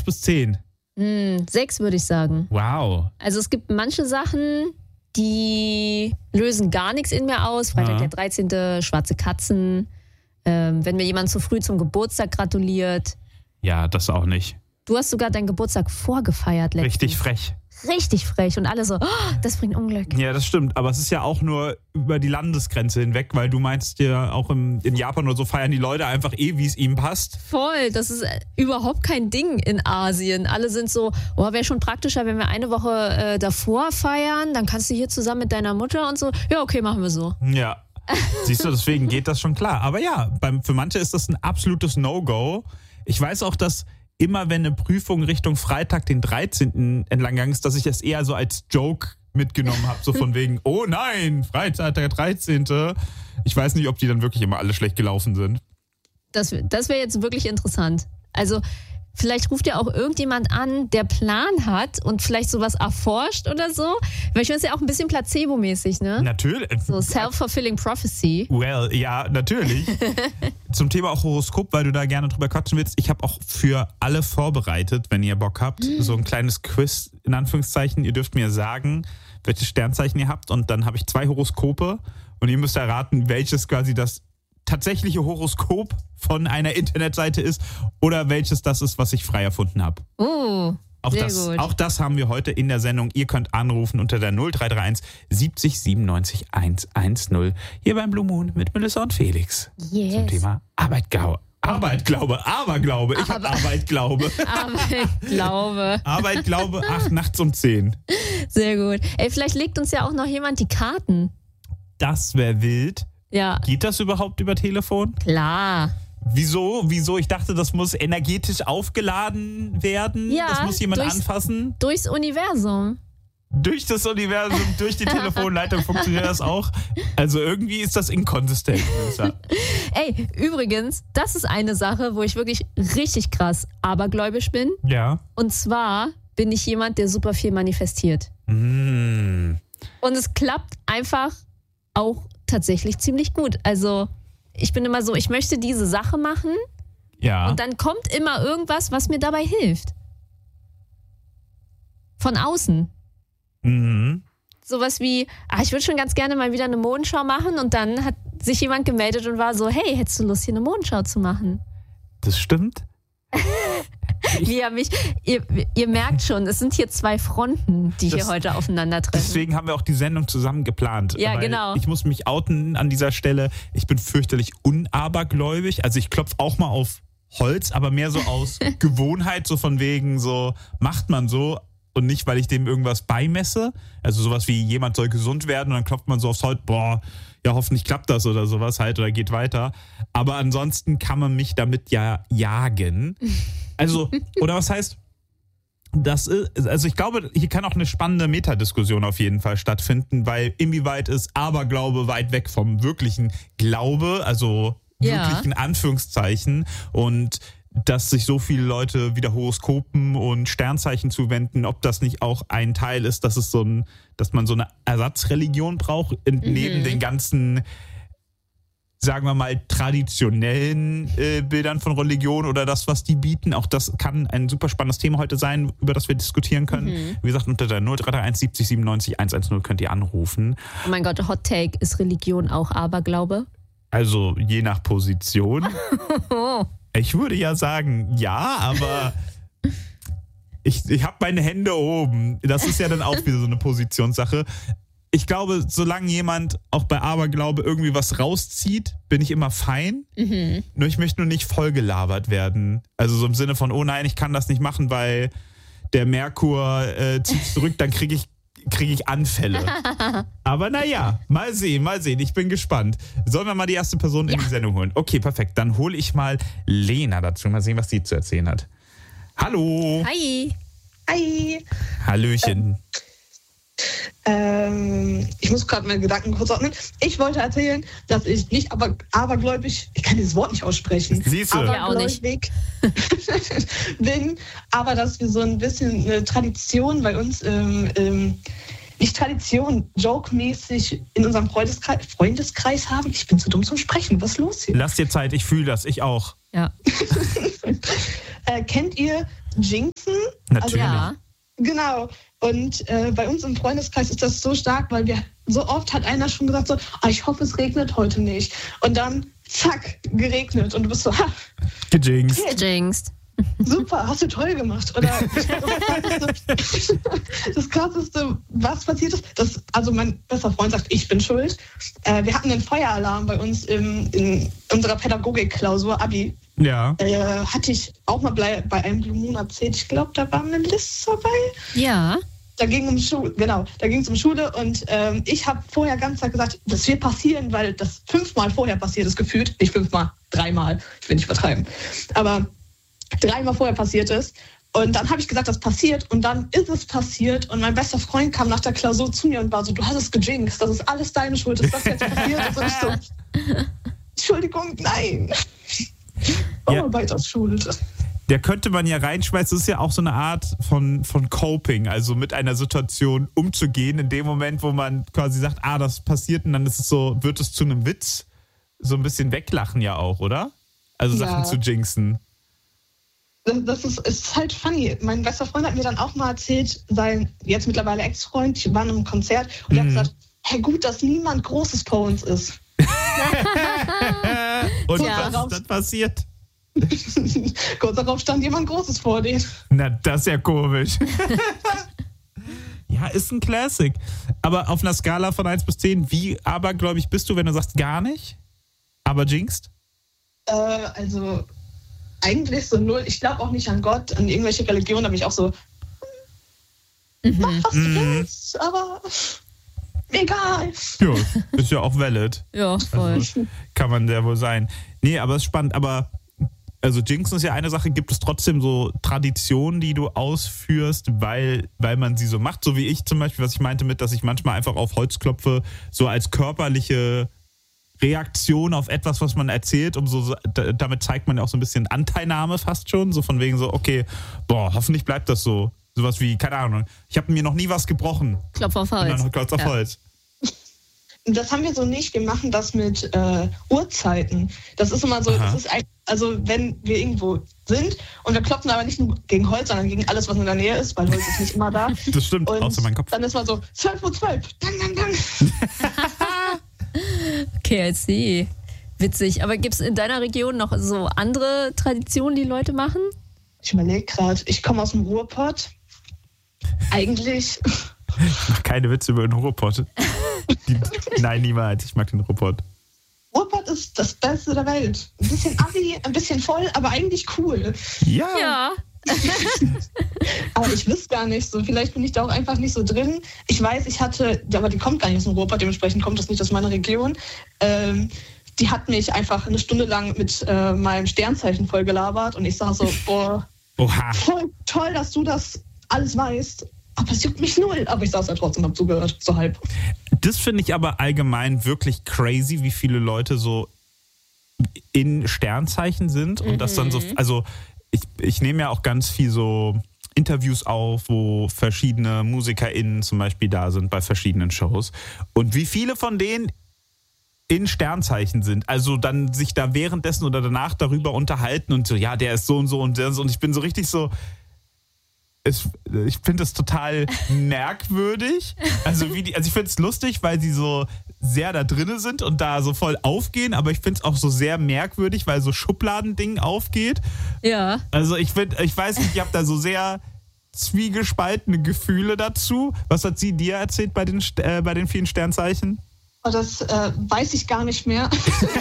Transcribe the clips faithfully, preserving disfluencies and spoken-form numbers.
eins bis zehn? Hm, sechs würde ich sagen. Wow. Also es gibt manche Sachen, die lösen gar nichts in mir aus. Freitag Ja. der dreizehnte, schwarze Katzen. Ähm, wenn mir jemand zu früh zum Geburtstag gratuliert. Ja, das auch nicht. Du hast sogar deinen Geburtstag vorgefeiert letztens. Richtig frech. Richtig frech. Und alle so, oh, das bringt Unglück. Ja, das stimmt. Aber es ist ja auch nur über die Landesgrenze hinweg, weil du meinst ja auch im, in Japan oder so feiern die Leute einfach eh, wie es ihnen passt. Voll, das ist überhaupt kein Ding in Asien. Alle sind so, oh, wäre schon praktischer, wenn wir eine Woche äh, davor feiern, dann kannst du hier zusammen mit deiner Mutter und so. Ja, okay, machen wir so. Ja. Siehst du, deswegen geht das schon klar. Aber ja, beim, für manche ist das ein absolutes No-Go. Ich weiß auch, dass immer wenn eine Prüfung Richtung Freitag, den dreizehnten entlanggegangen ist, dass ich das eher so als Joke mitgenommen habe. So von wegen, oh nein, Freitag, der dreizehnte Ich weiß nicht, ob die dann wirklich immer alle schlecht gelaufen sind. Das, das wäre jetzt wirklich interessant. Also vielleicht ruft ja auch irgendjemand an, der Plan hat und vielleicht sowas erforscht oder so. Weil ich finde es ja auch ein bisschen placebo-mäßig, ne? Natürlich. So self-fulfilling prophecy. Well, ja, natürlich. Zum Thema auch Horoskop, weil du da gerne drüber quatschen willst. Ich habe auch für alle vorbereitet, wenn ihr Bock habt, mhm. so ein kleines Quiz in Anführungszeichen. Ihr dürft mir sagen, welches Sternzeichen ihr habt. Und dann habe ich zwei Horoskope und ihr müsst erraten, welches quasi das tatsächliche Horoskop von einer Internetseite ist oder welches das ist, was ich frei erfunden habe. Oh, auch sehr das, gut. Auch das haben wir heute in der Sendung. Ihr könnt anrufen unter der null drei drei eins siebzig siebenundneunzig hundertzehn hier beim Blue Moon mit Melissa und Felix. Yes. Zum Thema Arbeitgau. Arbeitglaube, Aberglaube. Ich habe Arbeitglaube. Arbeitglaube. Arbeitglaube, ach, nachts um zehn. Sehr gut. Ey, vielleicht legt uns ja auch noch jemand die Karten. Das wäre wild. Ja. Geht das überhaupt über Telefon? Klar. Wieso? Wieso? Ich dachte, das muss energetisch aufgeladen werden. Ja, das muss jemand durchs, anfassen. Durchs Universum. Durch das Universum, durch die Telefonleitung funktioniert das auch. Also irgendwie ist das inkonsistent. Ey, übrigens, das ist eine Sache, wo ich wirklich richtig krass abergläubisch bin. Ja. Und zwar bin ich jemand, der super viel manifestiert. Mm. Und es klappt einfach auch tatsächlich ziemlich gut. Also ich bin immer so, ich möchte diese Sache machen. Ja. Und dann kommt immer irgendwas, was mir dabei hilft. Von außen. Mhm. Sowas wie, ah, ich würde schon ganz gerne mal wieder eine Modenschau machen und dann hat sich jemand gemeldet und war so, hey, hättest du Lust, hier eine Modenschau zu machen? Das stimmt. Ja, mich, ihr, ihr merkt schon, es sind hier zwei Fronten, die das, hier heute aufeinandertreffen. Deswegen haben wir auch die Sendung zusammen geplant. Ja, weil genau. Ich muss mich outen an dieser Stelle. Ich bin fürchterlich unabergläubig. Also ich klopfe auch mal auf Holz, aber mehr so aus Gewohnheit, so von wegen, so macht man so. Und nicht, weil ich dem irgendwas beimesse. Also sowas wie, jemand soll gesund werden und dann klopft man so aufs Holz, boah, ja, hoffentlich klappt das oder sowas halt oder geht weiter. Aber ansonsten kann man mich damit ja jagen. Also, oder was heißt, das ist, also ich glaube, hier kann auch eine spannende Metadiskussion auf jeden Fall stattfinden, weil inwieweit ist Aberglaube weit weg vom wirklichen Glaube, also ja. wirklich in Anführungszeichen, und dass sich so viele Leute wieder Horoskopen und Sternzeichen zuwenden, ob das nicht auch ein Teil ist, dass es so ein, dass man so eine Ersatzreligion braucht, in, mhm. neben den ganzen, sagen wir mal, traditionellen äh, Bildern von Religion oder das, was die bieten. Auch das kann ein super spannendes Thema heute sein, über das wir diskutieren können. Mhm. Wie gesagt, unter der null drei drei eins siebzig siebenundneunzig hundertzehn könnt ihr anrufen. Oh mein Gott, Hot Take, ist Religion auch Aberglaube? Also je nach Position. Ich würde ja sagen, ja, aber ich, ich habe meine Hände oben. Das ist ja dann auch wieder so eine Positionssache. Ich glaube, solange jemand auch bei Aberglaube irgendwie was rauszieht, bin ich immer fein. Mhm. Nur ich möchte nur nicht vollgelabert werden. Also so im Sinne von, oh nein, ich kann das nicht machen, weil der Merkur äh, zieht zurück, dann kriege ich kriege ich Anfälle. Aber naja, mal sehen, mal sehen. Ich bin gespannt. Sollen wir mal die erste Person in ja. die Sendung holen? Okay, perfekt. Dann hole ich mal Lena dazu. Mal sehen, was sie zu erzählen hat. Hallo. Hi. Hi. Hallöchen. Ähm, ich muss gerade meine Gedanken kurz ordnen. Ich wollte erzählen, dass ich nicht aber abergläubig, ich kann dieses Wort nicht aussprechen, Siehst du? abergläubig bin, aber dass wir so ein bisschen eine Tradition bei uns im, im nicht Tradition, joke-mäßig in unserem Freundeskreis, Freundeskreis haben. Ich bin zu dumm zum Sprechen. Was ist los hier? Lass dir Zeit, ich fühle das, ich auch. Ja. äh, kennt ihr Jinxen? Natürlich. Ja. Genau. Und äh, bei uns im Freundeskreis ist das so stark, weil wir so oft hat einer schon gesagt so, ah, ich hoffe, es regnet heute nicht. Und dann, zack, geregnet. Und du bist so, ha. Gejinxt. Okay, Jinxed. super, hast du toll gemacht. Oder das Krasseste, was passiert ist, das, also mein bester Freund sagt, ich bin schuld. Äh, wir hatten einen Feueralarm bei uns im, in unserer Pädagogikklausur, Abi. Ja. Äh, hatte ich auch mal bei, bei einem Blue Moon erzählt. Ich glaube, da war eine Liste dabei. Ja. Da ging um Schule, genau, da ging es um Schule und ähm, ich habe vorher ganz Tag gesagt, das wird passieren, weil das fünfmal vorher passiert ist, gefühlt. Nicht fünfmal, dreimal. Ich will nicht übertreiben. Aber dreimal vorher passiert ist. Und dann habe ich gesagt, das passiert. Und dann ist es passiert. Und mein bester Freund kam nach der Klausur zu mir und war so, du hast es gejinxt. Das ist alles deine Schuld, dass das jetzt passiert ist. Und ich so, Entschuldigung, nein. Ja. Bauarbeit aus Schuld. Der könnte man ja reinschmeißen. Das ist ja auch so eine Art von, von Coping, also mit einer Situation umzugehen. In dem Moment, wo man quasi sagt, ah, das passiert. Und dann ist es so, wird es zu einem Witz. So ein bisschen weglachen ja auch, oder? Also Sachen Ja. zu jinxen. Das, das ist, ist halt funny. Mein bester Freund hat mir dann auch mal erzählt, sein jetzt mittlerweile Ex-Freund, die waren im Konzert und er Mhm. hat gesagt, hey gut, dass niemand Großes vor uns ist. Und Ja. was ist dann passiert? Kurz darauf stand jemand Großes vor denen. Na, das ist ja komisch. Ja, ist ein Classic. Aber auf einer Skala von eins bis zehn, wie abergläubig bist du, wenn du sagst gar nicht? Aber jinxed? Äh, also eigentlich so null. Ich glaube auch nicht an Gott, an irgendwelche Religionen. Da bin ich auch so, mach was du Mhm. willst, aber egal. Ja, ist ja auch valid. Ja, voll. Also, kann man sehr wohl sein. Nee, aber es ist spannend. Aber also Jinxen ist ja eine Sache. Gibt es trotzdem so Traditionen, die du ausführst, weil, weil man sie so macht? So wie ich zum Beispiel, was ich meinte mit, dass ich manchmal einfach auf Holz klopfe, so als körperliche Reaktion auf etwas, was man erzählt. Um so, damit zeigt man ja auch so ein bisschen Anteilnahme fast schon. So von wegen so, okay, boah, hoffentlich bleibt das so. Sowas wie, keine Ahnung, ich habe mir noch nie was gebrochen. Klopf auf Und Holz. dann Klopf auf Ja. Holz. Das haben wir so nicht. Wir machen das mit äh, Uhrzeiten. Das ist immer so, Aha. das ist ein, also wenn wir irgendwo sind und wir klopfen aber nicht nur gegen Holz, sondern gegen alles, was in der Nähe ist, weil Holz ist nicht immer da. Das stimmt, Und außer mein Kopf. dann ist man so, zwölf Uhr zwölf, dang, dang, dang. Okay, I see. Witzig. Aber gibt es in deiner Region noch so andere Traditionen, die Leute machen? Ich überlege gerade, ich komme aus dem Ruhrpott. Eigentlich, Ich mach keine Witze über den Ruhrpott. Die, nein, niemals. Ich mag den Ruhrpott. Ruhrpott ist das Beste der Welt. Ein bisschen assi, ein bisschen voll, aber eigentlich cool. Ja. Ja. Aber ich wüsste gar nicht so. Vielleicht bin ich da auch einfach nicht so drin. Ich weiß, ich hatte, aber die kommt gar nicht aus dem Ruhrpott, dementsprechend kommt das nicht aus meiner Region. Ähm, die hat mich einfach eine Stunde lang mit äh, meinem Sternzeichen voll gelabert und ich sag so, boah, Oha. voll toll, dass du das alles weißt. Aber es juckt mich null. Aber ich saß ja trotzdem, hab zugehört, so halb. Das finde ich aber allgemein wirklich crazy, wie viele Leute so in Sternzeichen sind und das dann so, also ich, ich nehme ja auch ganz viel so Interviews auf, wo verschiedene MusikerInnen zum Beispiel da sind bei verschiedenen Shows und wie viele von denen in Sternzeichen sind, also dann sich da währenddessen oder danach darüber unterhalten und so, ja, der ist so und so und der ist so und ich bin so richtig so, es, ich finde das total merkwürdig. Also, wie die, also ich finde es lustig, weil sie so sehr da drinne sind und da so voll aufgehen, aber ich finde es auch so sehr merkwürdig, weil so Schubladending aufgeht. Ja. Also ich finde, ich weiß nicht, ich habe da so sehr zwiegespaltene Gefühle dazu. Was hat sie dir erzählt bei den, äh, bei den vielen Sternzeichen? Und das äh, weiß ich gar nicht mehr.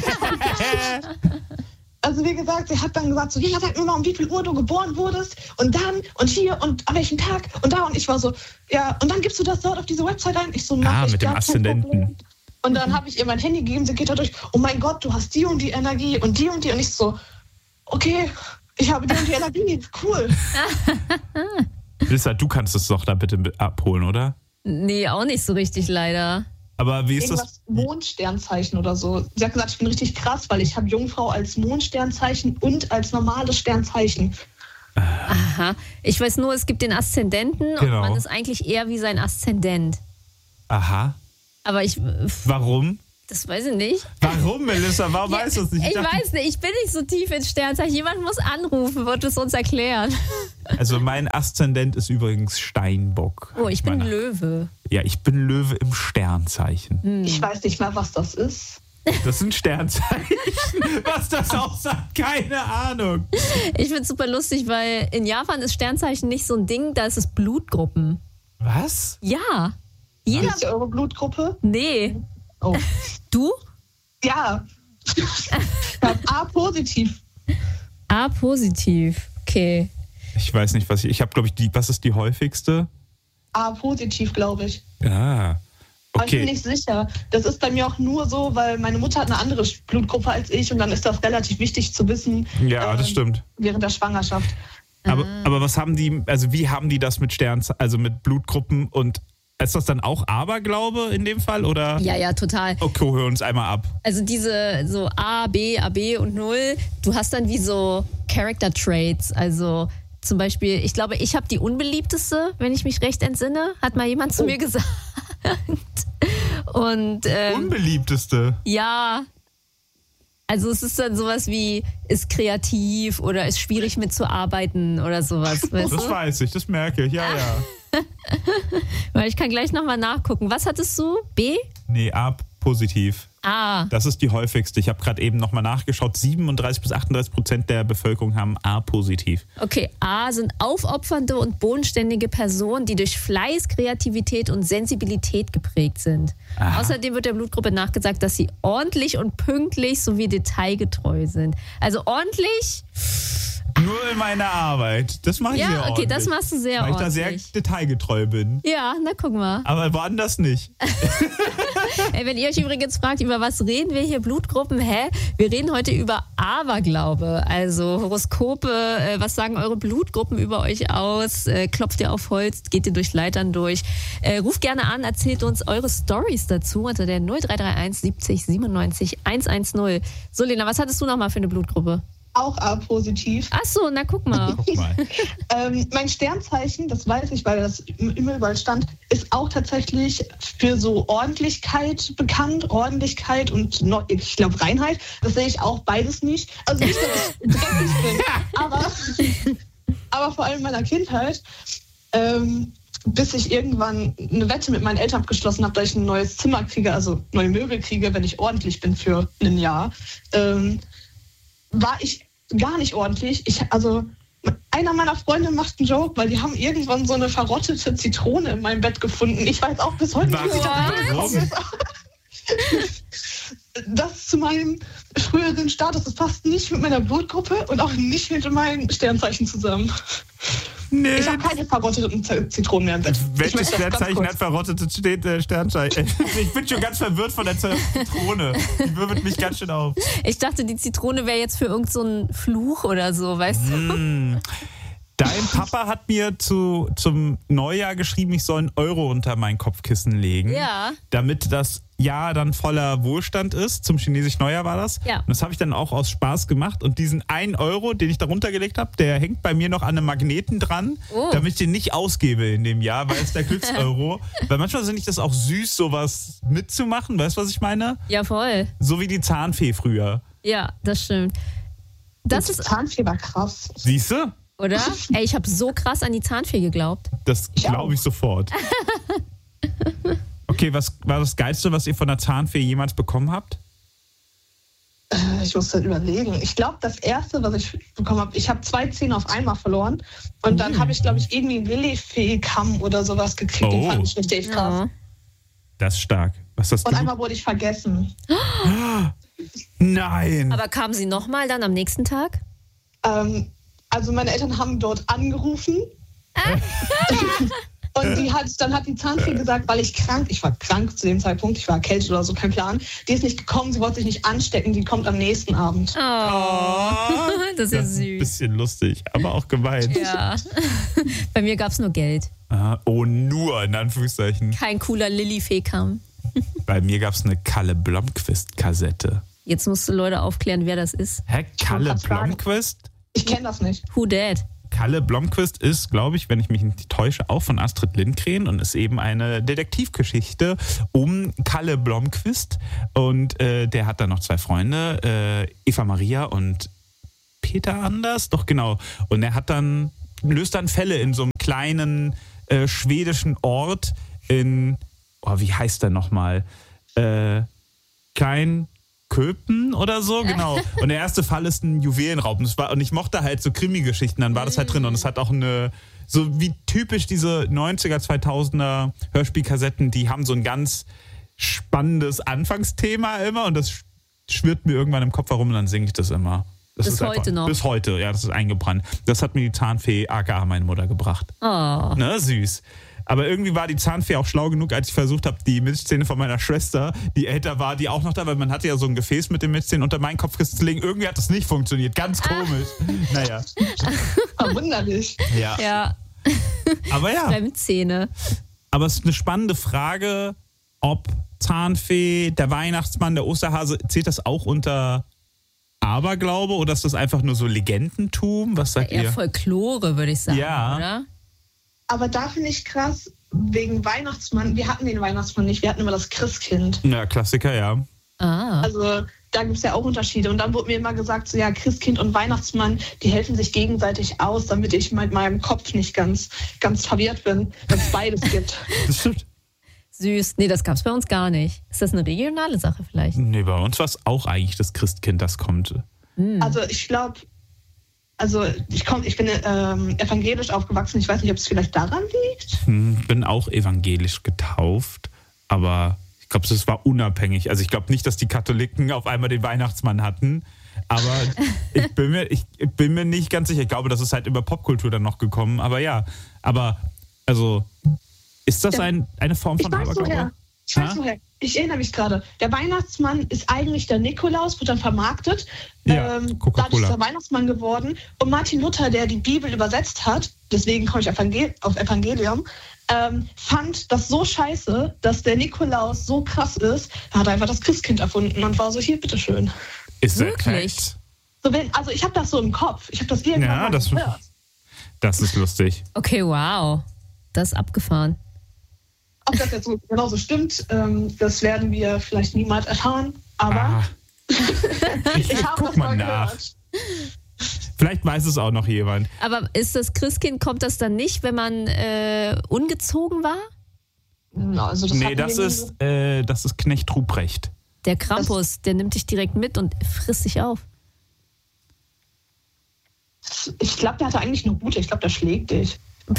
Also wie gesagt, sie hat dann gesagt, so, ja, sag mir mal, um wie viel Uhr du geboren wurdest und dann und hier und an welchem Tag und da und ich war so, ja, und dann gibst du das dort auf diese Website ein. Ich so, mach Ah, ich mit dem gar kein Aszendenten. Problem. Und dann habe ich ihr mein Handy gegeben, sie geht da durch, oh mein Gott, du hast die und die Energie und die und die und ich so, okay, ich habe die und die Energie, cool. Lisa, du kannst es doch da bitte abholen, oder? Nee, auch nicht so richtig leider. Aber wie ist das? Irgendwas Mondsternzeichen oder so. Sie hat gesagt, ich bin richtig krass, weil ich habe Jungfrau als Mondsternzeichen und als normales Sternzeichen. Aha. Ich weiß nur, es gibt den Aszendenten und Genau. man ist eigentlich eher wie sein Aszendent. Aha. Aber ich... Warum? Das weiß ich nicht. Warum, Melissa? Warum Ja, weißt du es nicht? Ich, ich dachte, weiß nicht, ich bin nicht so tief ins Sternzeichen. Jemand muss anrufen und es uns erklären. Also mein Aszendent ist übrigens Steinbock. Oh, ich bin Meine- Löwe. Ja, ich bin Löwe im Sternzeichen. Hm. Ich weiß nicht mal, was das ist. Das sind Sternzeichen. Was das aussagt, keine Ahnung. Ich finde es super lustig, weil in Japan ist Sternzeichen nicht so ein Ding, da ist es Blutgruppen. Was? Ja. Jeder. Ist eure Blutgruppe? Nee. Oh. Du? Ja. Ich hab A positiv. A positiv. Okay. Ich weiß nicht, was ich. Ich habe, glaube ich, die. Was ist die häufigste? A positiv, glaube ich. Ah. Aber ich bin Okay. nicht sicher. Das ist bei mir auch nur so, weil meine Mutter hat eine andere Blutgruppe als ich und dann ist das relativ wichtig zu wissen. Ja, das ähm, stimmt. Während der Schwangerschaft. Aber, Ah. aber was haben die, also wie haben die das mit Sternzeichen, also mit Blutgruppen und ist das dann auch Aberglaube in dem Fall oder? Ja, ja, total. Okay, hör uns einmal ab. Also diese so A, B, A B und null, du hast dann wie so Character Traits. Also zum Beispiel, ich glaube, ich habe die unbeliebteste, wenn ich mich recht entsinne, hat mal jemand zu Oh. mir gesagt. Und ähm, Unbeliebteste. ja, also es ist dann sowas wie, ist kreativ oder ist schwierig mitzuarbeiten oder sowas. Weißt Das du? weiß ich, das merke ich, ja, ja. Weil ich kann gleich nochmal nachgucken. Was hattest du? B? Nee, A positiv. A. Das ist die häufigste. Ich habe gerade eben nochmal nachgeschaut. siebenunddreißig bis achtunddreißig Prozent der Bevölkerung haben A positiv. Okay, A sind aufopfernde und bodenständige Personen, die durch Fleiß, Kreativität und Sensibilität geprägt sind. Aha. Außerdem wird der Blutgruppe nachgesagt, dass sie ordentlich und pünktlich sowie detailgetreu sind. Also ordentlich, Nur in meiner Arbeit. Das mache ich sehr ja, ordentlich. okay, das machst du sehr Weil ich da ordentlich. sehr detailgetreu bin. Ja, na guck mal. Aber woanders nicht. Ey, wenn ihr euch übrigens fragt, über was reden wir hier, Blutgruppen, hä? Wir reden heute über Aberglaube, also Horoskope, äh, was sagen eure Blutgruppen über euch aus? Äh, klopft ihr auf Holz, geht ihr durch Leitern durch? Äh, ruft gerne an, erzählt uns eure Stories dazu unter der null drei drei eins siebzig siebenundneunzig hundertzehn. So, Lena, was hattest du nochmal für eine Blutgruppe? Auch A positiv. Ach so, na guck mal. Guck mal. Ähm, mein Sternzeichen, das weiß ich, weil das immer überall stand, ist auch tatsächlich für so Ordentlichkeit bekannt. Ordentlichkeit und no, ich glaube Reinheit. Das sehe ich auch beides nicht. Also nicht, dass ich dreckig bin, aber, aber vor allem in meiner Kindheit, ähm, bis ich irgendwann eine Wette mit meinen Eltern abgeschlossen habe, dass ich ein neues Zimmer kriege, also neue Möbel kriege, wenn ich ordentlich bin für ein Jahr. Ähm, war ich gar nicht ordentlich. Ich, also einer meiner Freunde macht einen Joke, weil die haben irgendwann so eine verrottete Zitrone in meinem Bett gefunden. Ich weiß auch bis heute nicht, wie Was? das gekommen ist. Das zu meinem früheren Status, das passt nicht mit meiner Blutgruppe und auch nicht mit meinem Sternzeichen zusammen. Nee. Ich habe keine verrotteten Z- Zitronen mehr im Bett. Ich Welches möchte das ganz Sternzeichen kurz- hat verrottetes steht, äh, Sternzeichen? Ich bin schon ganz verwirrt von der Zitrone. Die wirbelt mich ganz schön auf. Ich dachte, die Zitrone wäre jetzt für irgend so einen Fluch oder so, weißt du? Hm. Dein Papa hat mir zu, zum Neujahr geschrieben, ich soll einen Euro unter mein Kopfkissen legen. Ja. Damit das Jahr dann voller Wohlstand ist. Zum chinesischen Neujahr war das. Ja. Und das habe ich dann auch aus Spaß gemacht. Und diesen einen Euro, den ich da runtergelegt habe, der hängt bei mir noch an einem Magneten dran, Oh. damit ich den nicht ausgebe in dem Jahr, weil es der Glückseuro. Weil manchmal finde ich das auch süß, sowas mitzumachen. Weißt du, was ich meine? Ja, voll. So wie die Zahnfee früher. Ja, das stimmt. Das ist, Zahnfee war krass. Siehst du? oder? Ey, ich habe so krass an die Zahnfee geglaubt. Das Ich glaube ich sofort. Okay, was war das Geilste, was ihr von der Zahnfee jemals bekommen habt? Äh, Ich muss dann überlegen. Ich glaube, das erste, was ich bekommen habe, ich habe zwei Zähne auf einmal verloren. Und dann habe ich, glaube ich, irgendwie einen Lilifee-Kamm oder sowas gekriegt. Den Oh. fand ich richtig krass. Ja. Das ist stark. Was hast Und du? einmal wurde ich vergessen. Nein. Aber kamen sie nochmal dann am nächsten Tag? Ähm, also meine Eltern haben dort angerufen. Und die hat, dann hat die Zahnfee gesagt, weil ich krank, ich war krank zu dem Zeitpunkt, ich war erkältet oder so, kein Plan. Die ist nicht gekommen, sie wollte sich nicht anstecken, die kommt am nächsten Abend. Oh, das ist ja Das ist ein süß. bisschen lustig, aber auch gemeint. Ja. Bei mir gab es nur Geld. Ah, oh, nur in Anführungszeichen. Kein cooler Lilifee-Kamm. Bei mir gab es eine Kalle Blomqvist-Kassette. Jetzt musst du Leute aufklären, wer das ist. Hä? Kalle grad sagen. Blomqvist? Ich kenne das nicht. Who dat? Kalle Blomqvist ist, glaube ich, wenn ich mich nicht täusche, auch von Astrid Lindgren und ist eben eine Detektivgeschichte um Kalle Blomqvist. Und äh, der hat dann noch zwei Freunde, äh, Eva Maria und Peter Anders, doch genau. Und er hat dann, löst dann Fälle in so einem kleinen äh, schwedischen Ort in, oh, wie heißt der nochmal? Äh, Klein... Köpen oder so, genau. Und der erste Fall ist ein Juwelenraub. Und, war, und ich mochte halt so Krimi-Geschichten, dann war das halt drin. Und es hat auch eine, so wie typisch diese neunziger, zweitausender Hörspielkassetten, die haben so ein ganz spannendes Anfangsthema immer und das schwirrt mir irgendwann im Kopf herum und dann singe ich das immer. Das bis ist heute einfach, noch? Bis heute, ja, das ist eingebrannt. Das hat mir die Zahnfee aka meine Mutter gebracht. Oh. Ne, süß. Aber irgendwie war die Zahnfee auch schlau genug, als ich versucht habe, die Milchzähne von meiner Schwester, die älter war, die auch noch da, weil man hatte ja so ein Gefäß mit den Milchzähnen unter meinen Kopfkissen zu legen. Irgendwie hat das nicht funktioniert. Ganz komisch. Ah. Naja. Verwunderlich. Ja. Ja. Aber ja. Fremdzähne. Aber es ist eine spannende Frage, ob Zahnfee, der Weihnachtsmann, der Osterhase, zählt das auch unter Aberglaube oder ist das einfach nur so Legendentum? Was sagt Eher ihr? Folklore, würde ich sagen, Ja. oder? Aber da finde ich krass, wegen Weihnachtsmann, wir hatten den Weihnachtsmann nicht, wir hatten immer das Christkind. Ja, Klassiker, ja. Ah. Also da gibt es ja auch Unterschiede. Und dann wurde mir immer gesagt, so ja, Christkind und Weihnachtsmann, die helfen sich gegenseitig aus, damit ich mit meinem Kopf nicht ganz, ganz verwirrt bin, wenn es beides gibt. Das stimmt. Süß. Nee, das gab es bei uns gar nicht. Ist das eine regionale Sache vielleicht? Nee, bei uns war es auch eigentlich das Christkind, das kommt. Hm. Also ich glaube, also ich, komm, ich bin ähm, evangelisch aufgewachsen. Ich weiß nicht, ob es vielleicht daran liegt. Hm, bin auch evangelisch getauft, aber ich glaube, es war unabhängig. Also ich glaube nicht, dass die Katholiken auf einmal den Weihnachtsmann hatten, aber ich bin mir, ich, ich bin mir nicht ganz sicher. Ich glaube, das ist halt über Popkultur dann noch gekommen. Aber ja, aber also ist das ein, eine Form von Ich weiß Aberglaube? woher. Ich weiß woher. Ich erinnere mich gerade. Der Weihnachtsmann ist eigentlich der Nikolaus, wird dann vermarktet. Ja, ähm, Coca-Cola. Dadurch ist er Weihnachtsmann geworden. Und Martin Luther, der die Bibel übersetzt hat, deswegen komme ich Evangel- auf Evangelium, ähm, fand das so scheiße, dass der Nikolaus so krass ist, er hat einfach das Christkind erfunden und war so, hier, bitteschön. Ist Wirklich? das So, wenn, also ich habe das so im Kopf. Ich habe das irgendwann Ja, mal das- gehört. Das ist lustig. Okay, wow. Das ist abgefahren. Ob das jetzt so genauso stimmt, ähm, das werden wir vielleicht niemals erfahren. Aber Ah, ich ich habe guck das mal mal nach. gehört. Vielleicht weiß es auch noch jemand. Aber ist das Christkind, kommt das dann nicht, wenn man äh, ungezogen war? Na, also das Nee, hatten das wir nie ist, äh, das ist Knecht Ruprecht. Der Krampus, der nimmt dich direkt mit und frisst dich auf. so. Ich glaube, der hatte eigentlich eine Rute. Ich glaube, der schlägt dich.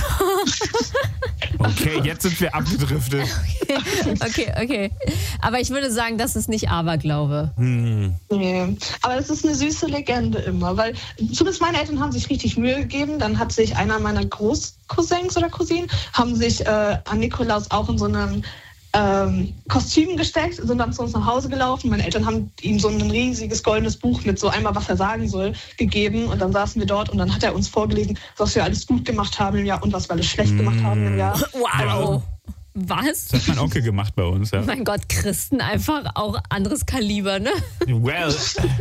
Okay, jetzt sind wir abgedriftet. Okay, okay. Aber ich würde sagen, das ist nicht Aberglaube. Hm. Nee. Aber das ist eine süße Legende immer, weil zumindest meine Eltern haben sich richtig Mühe gegeben. Dann hat sich einer meiner Großcousins oder Cousinen haben sich äh, an Nikolaus auch in so einem ähm, Kostüm gesteckt, sind dann zu uns nach Hause gelaufen. Meine Eltern haben ihm so ein riesiges goldenes Buch mit so einmal, was er sagen soll, gegeben. Und dann saßen wir dort und dann hat er uns vorgelesen, was wir alles gut gemacht haben im Jahr und was wir alles schlecht gemacht haben im Jahr. Wow. Was? Das hat mein Onkel gemacht bei uns, ja. Mein Gott, Christen einfach auch anderes Kaliber, ne? Well.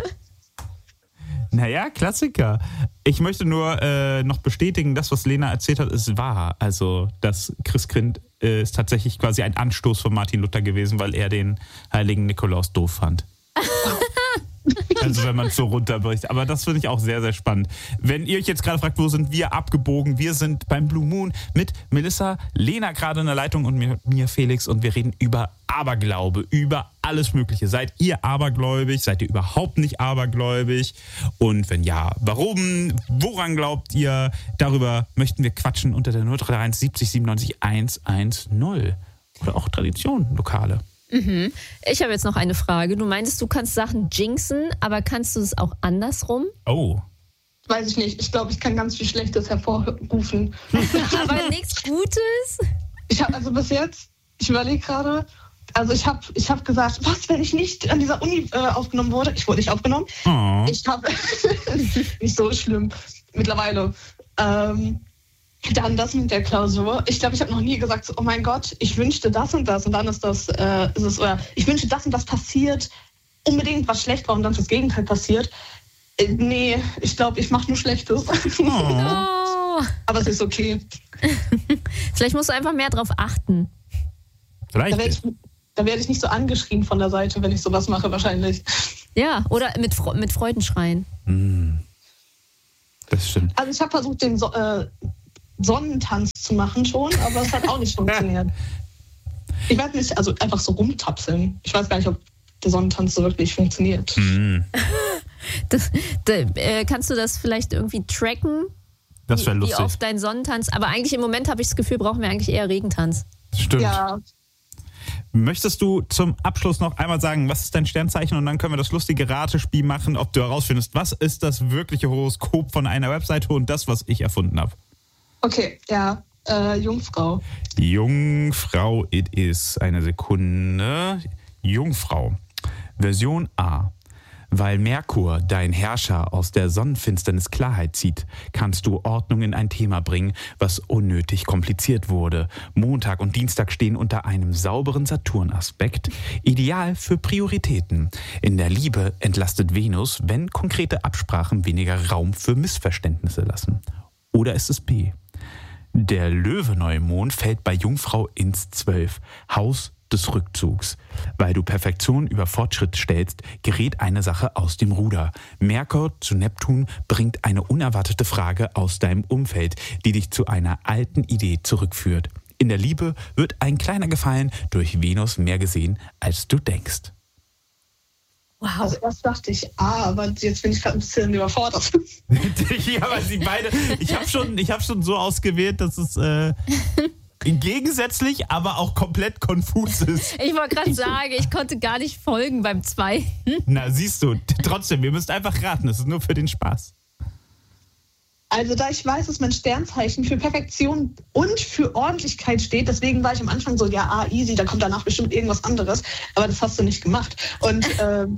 Naja, Klassiker. Ich möchte nur äh, noch bestätigen, das, was Lena erzählt hat, ist wahr. Also das Christkind äh, ist tatsächlich quasi ein Anstoß von Martin Luther gewesen, weil er den heiligen Nikolaus doof fand. Also wenn man es so runterbricht. Aber das finde ich auch sehr, sehr spannend. Wenn ihr euch jetzt gerade fragt, wo sind wir abgebogen? Wir sind beim Blue Moon mit Melissa, Lena gerade in der Leitung und mir, mir Felix. Und wir reden über Aberglaube, über alles Mögliche. Seid ihr abergläubig? Seid ihr überhaupt nicht abergläubig? Und wenn ja, warum? Woran glaubt ihr? Darüber möchten wir quatschen unter der null drei eins siebzig siebenundneunzig hundertzehn. Oder auch Tradition, Lokale. Mhm. Ich habe jetzt noch eine Frage. Du meintest, du kannst Sachen jinxen, aber kannst du es auch andersrum? Oh. Weiß ich nicht. Ich glaube, ich kann ganz viel Schlechtes hervorrufen. Aber nichts Gutes? Ich habe also bis jetzt, ich überlege gerade, also ich habe ich hab gesagt, was, wenn ich nicht an dieser Uni äh, aufgenommen wurde? Ich wurde nicht aufgenommen. Oh. Ich habe, nicht so schlimm mittlerweile. Ähm, dann das mit der Klausur. Ich glaube, ich habe noch nie gesagt, so, oh mein Gott, ich wünschte das und das und dann ist das, äh, ist es, oder ich wünsche das und das passiert, unbedingt was schlecht war und dann das Gegenteil passiert. Äh, nee, ich glaube, ich mache nur Schlechtes. Oh. Oh. Aber es ist okay. Vielleicht musst du einfach mehr drauf achten. Vielleicht. Da werde ich, da werd ich nicht so angeschrien von der Seite, wenn ich sowas mache, wahrscheinlich. Ja, oder mit, mit Freudenschreien. Mm. Das stimmt. Also ich habe versucht, den so- äh, Sonnentanz zu machen schon, aber es hat auch nicht funktioniert. Ich weiß nicht, also einfach so rumtapseln. Ich weiß gar nicht, ob der Sonnentanz so wirklich funktioniert. Mm. Das, da, äh, kannst du das vielleicht irgendwie tracken? Das wäre wie, lustig. Wie oft dein Sonnentanz. Aber eigentlich im Moment habe ich das Gefühl, brauchen wir eigentlich eher Regentanz. Stimmt. Ja, Möchtest du zum Abschluss noch einmal sagen, was ist dein Sternzeichen? Und dann können wir das lustige Ratespiel machen, ob du herausfindest, was ist das wirkliche Horoskop von einer Webseite und das, was ich erfunden habe. okay, ja. Äh, Jungfrau. Jungfrau, it is. Eine Sekunde. Jungfrau. Version A. Weil Merkur, dein Herrscher, aus der Sonnenfinsternis Klarheit zieht, kannst du Ordnung in ein Thema bringen, was unnötig kompliziert wurde. Montag und Dienstag stehen unter einem sauberen Saturn-Aspekt, ideal für Prioritäten. In der Liebe entlastet Venus, wenn konkrete Absprachen weniger Raum für Missverständnisse lassen. Oder ist es B? Der Löwe-Neumond fällt bei Jungfrau ins Zwölf, Haus des Rückzugs. Weil du Perfektion über Fortschritt stellst, gerät eine Sache aus dem Ruder. Merkur zu Neptun bringt eine unerwartete Frage aus deinem Umfeld, die dich zu einer alten Idee zurückführt. In der Liebe wird ein kleiner Gefallen durch Venus mehr gesehen, als du denkst. Wow. Also erst dachte ich, ah, aber jetzt bin ich gerade ein bisschen überfordert. Ja, aber sie beide, ich habe schon, ich hab schon so ausgewählt, dass es äh, gegensätzlich, aber auch komplett konfus ist. Ich wollte gerade sagen, ich konnte gar nicht folgen beim Zweiten. Na, siehst du, trotzdem, ihr müsst einfach raten, es ist nur für den Spaß. Also da ich weiß, dass mein Sternzeichen für Perfektion und für Ordentlichkeit steht, deswegen war ich am Anfang so, ja, ah, easy, da kommt danach bestimmt irgendwas anderes, aber das hast du nicht gemacht. Und ähm,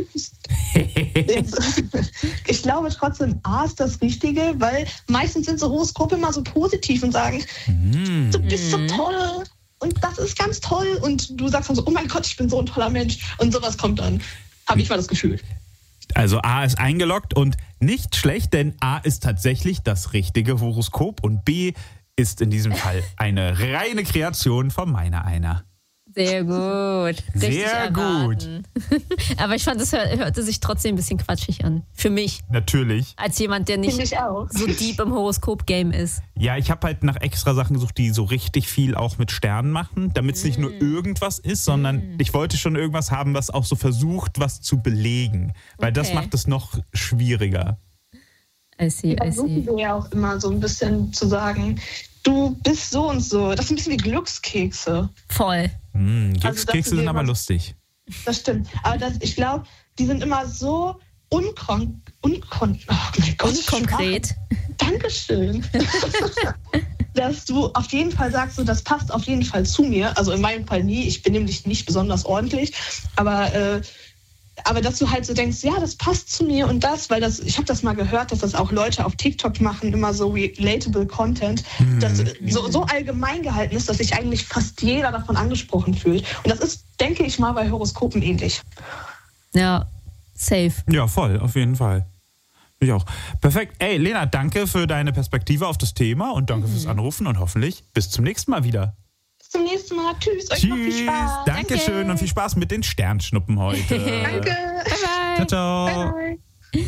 ich glaube trotzdem, A ist das Richtige, weil meistens sind so Horoskope immer so positiv und sagen, Mm. du bist so toll und das ist ganz toll und du sagst dann so, oh mein Gott, ich bin so ein toller Mensch und sowas kommt dann, habe ich mal das Gefühl. Also A ist eingeloggt und nicht schlecht, denn A ist tatsächlich das richtige Horoskop und B ist in diesem Fall eine reine Kreation von meiner einer. Sehr gut. Richtig Sehr erraten. Aber ich fand, es hör, hörte sich trotzdem ein bisschen quatschig an. Für mich. Natürlich. Als jemand, der Finde nicht ich auch. so deep im Horoskop-Game ist. Ja, ich habe halt nach extra Sachen gesucht, die so richtig viel auch mit Sternen machen, damit es nicht nur irgendwas ist, sondern ich wollte schon irgendwas haben, was auch so versucht, was zu belegen. Weil das Okay. macht es noch schwieriger. I see, I Versuchen see. wir ja auch immer so ein bisschen zu sagen, du bist so und so. Das ist ein bisschen wie Glückskekse. Voll. Mm, Also, Glückskekse dass du sind dir aber was- lustig. Das stimmt. Aber das, ich glaube, die sind immer so unkon... unkon oh mein Gott, Unkonkret. Sprache. Dankeschön. Dass du auf jeden Fall sagst, so, das passt auf jeden Fall zu mir. Also in meinem Fall nie. Ich bin nämlich nicht besonders ordentlich. Aber, äh, aber dass du halt so denkst, ja, das passt zu mir und das, weil das, ich habe das mal gehört, dass das auch Leute auf TikTok machen, immer so relatable Content, das so, so allgemein gehalten ist, dass sich eigentlich fast jeder davon angesprochen fühlt. Und das ist, denke ich mal, bei Horoskopen ähnlich. Ja, safe. Ja, voll, auf jeden Fall. Ich auch. Perfekt. Ey, Lena, danke für deine Perspektive auf das Thema und danke fürs Anrufen und hoffentlich bis zum nächsten Mal wieder. Bis zum nächsten Mal. Tschüss. Euch noch viel Tschüss. Spaß. Dankeschön Danke. und viel Spaß mit den Sternschnuppen heute. Danke. Bye, Ciao, bye. ciao. Bye, bye.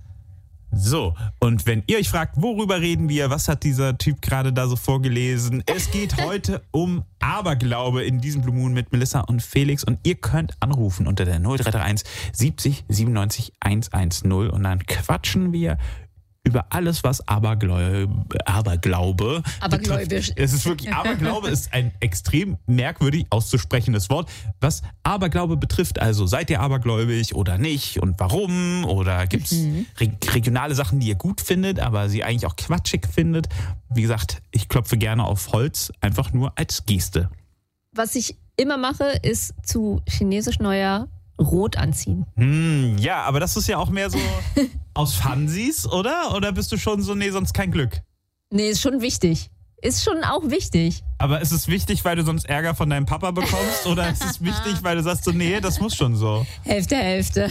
So, und wenn ihr euch fragt, worüber reden wir, was hat dieser Typ gerade da so vorgelesen? Es geht heute um Aberglaube in diesem Blue Moon mit Melissa und Felix und ihr könnt anrufen unter der null drei drei eins siebzig siebenundneunzig hundertzehn und dann quatschen wir über alles, was Abergläube, Aberglaube Abergläubisch. betrifft. Es ist wirklich, Aberglaube ist ein extrem merkwürdig auszusprechendes Wort, was Aberglaube betrifft. Also seid ihr abergläubig oder nicht und warum? Oder gibt es Mhm. re- regionale Sachen, die ihr gut findet, aber sie eigentlich auch quatschig findet? Wie gesagt, ich klopfe gerne auf Holz, einfach nur als Geste. Was ich immer mache, ist zu chinesisch Neujahr rot anziehen. Hm, ja, aber das ist ja auch mehr so aus Funsies, oder? Oder bist du schon so, nee, sonst kein Glück? Nee, ist schon wichtig. ist schon auch wichtig. Aber ist es wichtig, weil du sonst Ärger von deinem Papa bekommst? Oder ist es wichtig, weil du sagst so, nee, das muss schon so? Hälfte, Hälfte.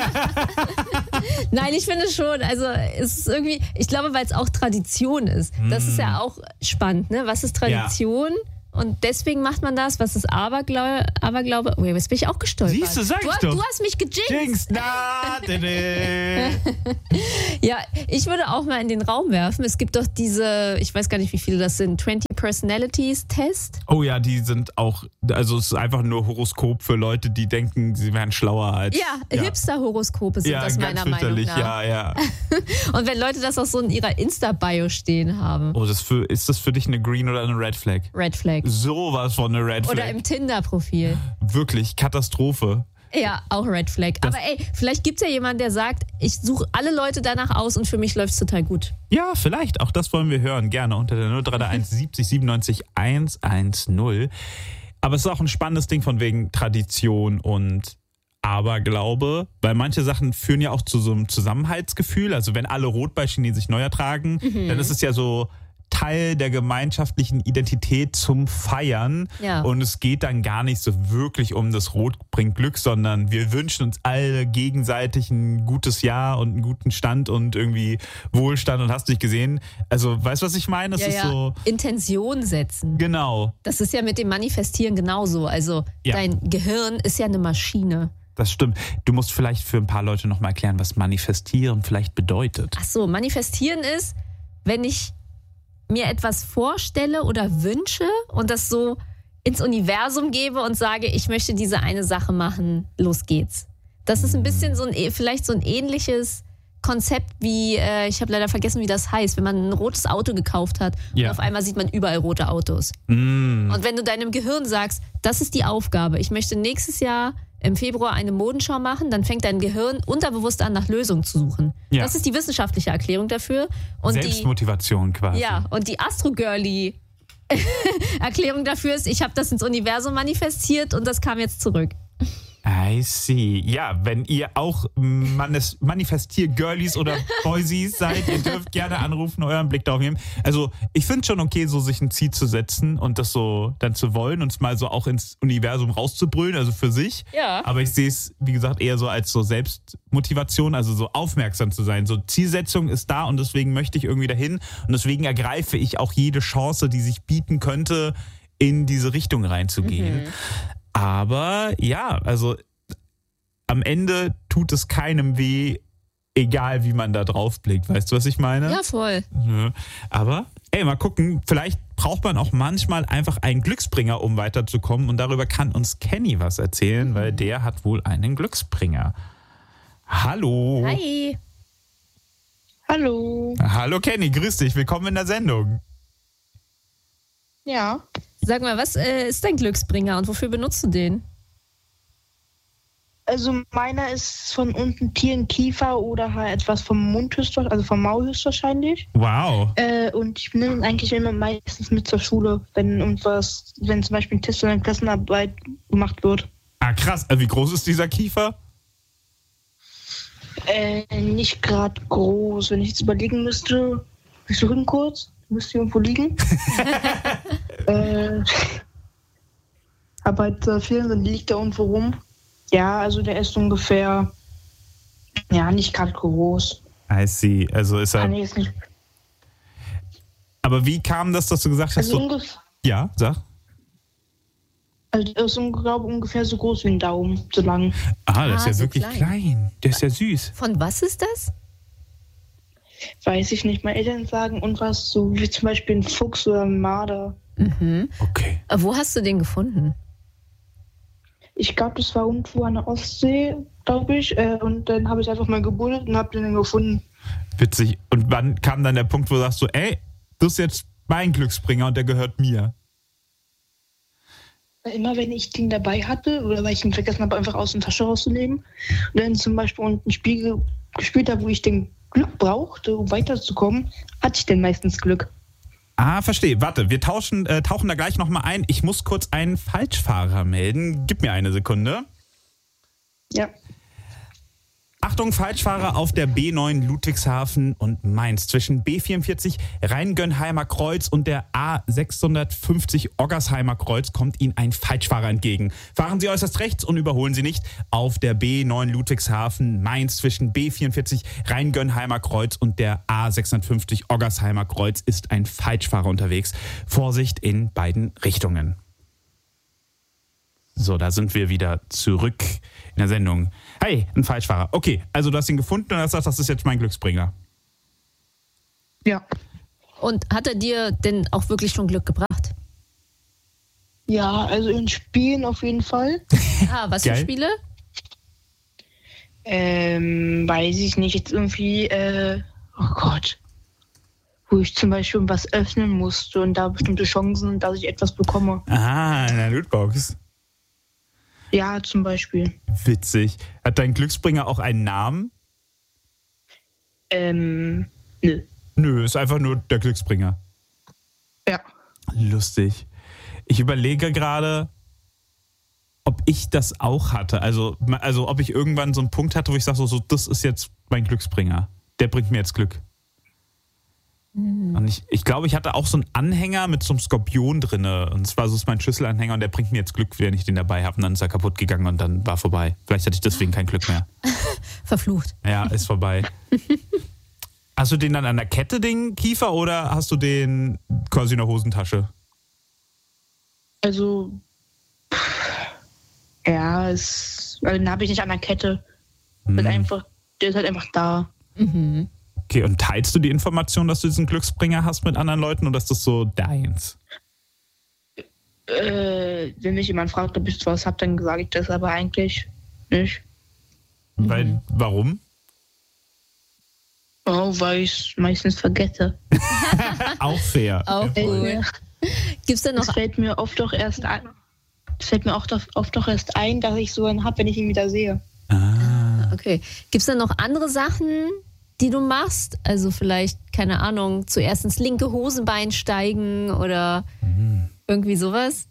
Nein, ich finde schon, also es ist irgendwie, ich glaube, weil es auch Tradition ist. Das ist ja auch spannend, ne? Was ist Tradition? Ja. Und deswegen macht man das. Was ist Aberglaube? Aberglaube? Oh, jetzt bin ich auch gestolpert. Siehst du, sag ich du, doch. Du hast mich gejinxt. Jinx, na, ja, ich würde auch mal in den Raum werfen. Es gibt doch diese, ich weiß gar nicht, wie viele das sind, zwanzig Personalities Test. Oh ja, die sind auch, also es ist einfach nur Horoskop für Leute, die denken, sie wären schlauer als... Ja, ja. Hipster-Horoskope sind ja, das meiner Meinung nach. Ja, ja. Und wenn Leute das auch so in ihrer Insta-Bio stehen haben. Oh, das für, ist das für dich eine Green oder eine Red Flag? Red Flag. Sowas von eine Red Flag. Oder im Tinder-Profil. Wirklich, Katastrophe. Ja, auch Red Flag. Das Aber ey, vielleicht gibt es ja jemanden, der sagt, ich suche alle Leute danach aus und für mich läuft es total gut. Ja, vielleicht. Auch das wollen wir hören. Gerne unter der null drei drei eins siebzig siebenundneunzig hundertzehn. Aber es ist auch ein spannendes Ding von wegen Tradition und Aberglaube, weil manche Sachen führen ja auch zu so einem Zusammenhaltsgefühl. Also wenn alle rot bei Chinesisch Neujahr tragen, mhm. dann ist es ja so Teil der gemeinschaftlichen Identität zum Feiern. Ja. Und es geht dann gar nicht so wirklich um das Rot bringt Glück, sondern wir wünschen uns alle gegenseitig ein gutes Jahr und einen guten Stand und irgendwie Wohlstand und hast dich gesehen. Also, weißt du, was ich meine? Das ja, ist ja. so Intention setzen. Genau. Das ist ja mit dem Manifestieren genauso. Also, ja. dein Gehirn ist ja eine Maschine. Das stimmt. Du musst vielleicht für ein paar Leute nochmal erklären, was Manifestieren vielleicht bedeutet. Ach so, Manifestieren ist, wenn ich mir etwas vorstelle oder wünsche und das so ins Universum gebe und sage, ich möchte diese eine Sache machen, los geht's. Das ist ein bisschen so ein, vielleicht so ein ähnliches Konzept wie, äh, ich habe leider vergessen, wie das heißt, wenn man ein rotes Auto gekauft hat ja. und auf einmal sieht man überall rote Autos. Mm. Und wenn du deinem Gehirn sagst, das ist die Aufgabe, ich möchte nächstes Jahr im Februar eine Modenschau machen, dann fängt dein Gehirn unterbewusst an, nach Lösungen zu suchen. Ja. Das ist die wissenschaftliche Erklärung dafür. Und Selbstmotivation die, quasi. Ja, und die Astro-Girly Erklärung dafür ist, ich habe das ins Universum manifestiert und das kam jetzt zurück. I see. Ja, wenn ihr auch Manis- Manifestier-Girlies oder Boysies seid, ihr dürft gerne anrufen, euren Blick darauf nehmen. Also ich finde schon okay, so sich ein Ziel zu setzen und das so dann zu wollen und es mal so auch ins Universum rauszubrüllen, also für sich. Ja. Aber ich sehe es, wie gesagt, eher so als so Selbstmotivation, also so aufmerksam zu sein. So Zielsetzung ist da und deswegen möchte ich irgendwie dahin und deswegen ergreife ich auch jede Chance, die sich bieten könnte, in diese Richtung reinzugehen. Mhm. Aber ja, also am Ende tut es keinem weh, egal wie man da drauf blickt. Weißt du, was ich meine? Ja, voll. Ja. Aber, ey, mal gucken, vielleicht braucht man auch manchmal einfach einen Glücksbringer, um weiterzukommen. Und darüber kann uns Kenny was erzählen, weil der hat wohl einen Glücksbringer. Hallo. Hi. Hallo. Hallo Kenny, grüß dich, willkommen in der Sendung. Ja. Sag mal, was äh, ist dein Glücksbringer und wofür benutzt du den? Also meiner ist von unten Tierenkiefer oder halt etwas vom Mund höchstwahrscheinlich, also vom Maul höchstwahrscheinlich. Wow. Äh, und ich nehme ihn eigentlich immer meistens mit zur Schule, wenn irgendwas, wenn zum Beispiel ein Test oder eine Klassenarbeit gemacht wird. Ah, krass. Also wie groß ist dieser Kiefer? Äh, nicht gerade groß. Wenn ich jetzt überlegen müsste, ich suche ihn kurz, müsste irgendwo liegen. äh, aber halt äh, vielen sind, liegt da irgendwo rum. Ja, also der ist ungefähr, ja, nicht gerade groß. I see. Also ist er. Ah, nee, ist nicht. Aber wie kam das, dass du gesagt hast, Also so, ungefähr, ja, sag. also der ist, glaube ich, ungefähr so groß wie ein Daumen, so lang. Ah, das Ah, ist ja so wirklich klein. klein. Der ist ja süß. Von was ist das? Weiß ich nicht. Meine Eltern sagen irgendwas so wie zum Beispiel ein Fuchs oder ein Marder. Mhm. Okay. Äh, Wo hast du den gefunden? Ich glaube, das war irgendwo an der Ostsee, glaube ich. Äh, und dann habe ich einfach mal gebuddelt und habe den dann gefunden. Witzig. Und wann kam dann der Punkt, wo du sagst so, ey, du bist jetzt mein Glücksbringer und der gehört mir? Immer wenn ich den dabei hatte oder weil ich ihn vergessen habe, einfach aus der Tasche rauszunehmen und dann zum Beispiel unten ein Spiel gespielt habe, wo ich den Glück brauchte, um weiterzukommen, hatte ich dann meistens Glück. Ah, verstehe. Warte, wir tauschen, äh, tauchen da gleich nochmal ein. Ich muss kurz einen Falschfahrer melden. Gib mir eine Sekunde. Ja. Achtung, Falschfahrer auf der B neun Ludwigshafen und Mainz. Zwischen B vierundvierzig Rheingönheimer Kreuz und der A sechshundertfünfzig Oggersheimer Kreuz kommt Ihnen ein Falschfahrer entgegen. Fahren Sie äußerst rechts und überholen Sie nicht. Auf der B neun Ludwigshafen Mainz zwischen B vierundvierzig Rheingönheimer Kreuz und der A sechshundertfünfzig Oggersheimer Kreuz ist ein Falschfahrer unterwegs. Vorsicht in beiden Richtungen. So, da sind wir wieder zurück in der Sendung. Hey, ein Falschfahrer. Okay, also du hast ihn gefunden und hast gesagt, das ist jetzt mein Glücksbringer. Ja. Und hat er dir denn auch wirklich schon Glück gebracht? Ja, also in Spielen auf jeden Fall. Ah, was für Geil. Spiele? Ähm, weiß ich nicht, jetzt irgendwie, äh, oh Gott. Wo ich zum Beispiel was öffnen musste und da bestimmte Chancen, dass ich etwas bekomme. Ah, in der Lootbox. Ja, zum Beispiel. Witzig. Hat dein Glücksbringer auch einen Namen? Ähm, nö. Nö, ist einfach nur der Glücksbringer. Ja. Lustig. Ich überlege gerade, ob ich das auch hatte. Also, also ob ich irgendwann so einen Punkt hatte, wo ich sage, so, so, das ist jetzt mein Glücksbringer. Der bringt mir jetzt Glück. Und ich, ich glaube, ich hatte auch so einen Anhänger mit so einem Skorpion drin. Und zwar so ist mein Schlüsselanhänger und der bringt mir jetzt Glück, wenn ich den dabei habe. Und dann ist er kaputt gegangen und dann war vorbei. Vielleicht hatte ich deswegen kein Glück mehr. Verflucht. Ja, ist vorbei. Hast du den dann an der Kette, den Kiefer, oder hast du den quasi in der Hosentasche? Also, pff, ja, es, also den habe ich nicht an der Kette. Hm. Ist einfach, der ist halt einfach da. Mhm. Okay, und teilst du die Information, dass du diesen Glücksbringer hast mit anderen Leuten, oder ist das so deins? Äh, wenn mich jemand fragt, ob ich was habe, dann sage ich das aber eigentlich nicht. Weil, warum? Oh, weil ich es meistens vergesse. Auch fair. Auch cool. Gibt's denn noch Es fällt mir oft doch erst ein, es fällt mir oft, oft doch erst ein, dass ich so einen habe, wenn ich ihn wieder sehe. Ah. Okay. Gibt es denn noch andere Sachen, die du machst? Also vielleicht, keine Ahnung, zuerst ins linke Hosenbein steigen oder Mhm. irgendwie sowas?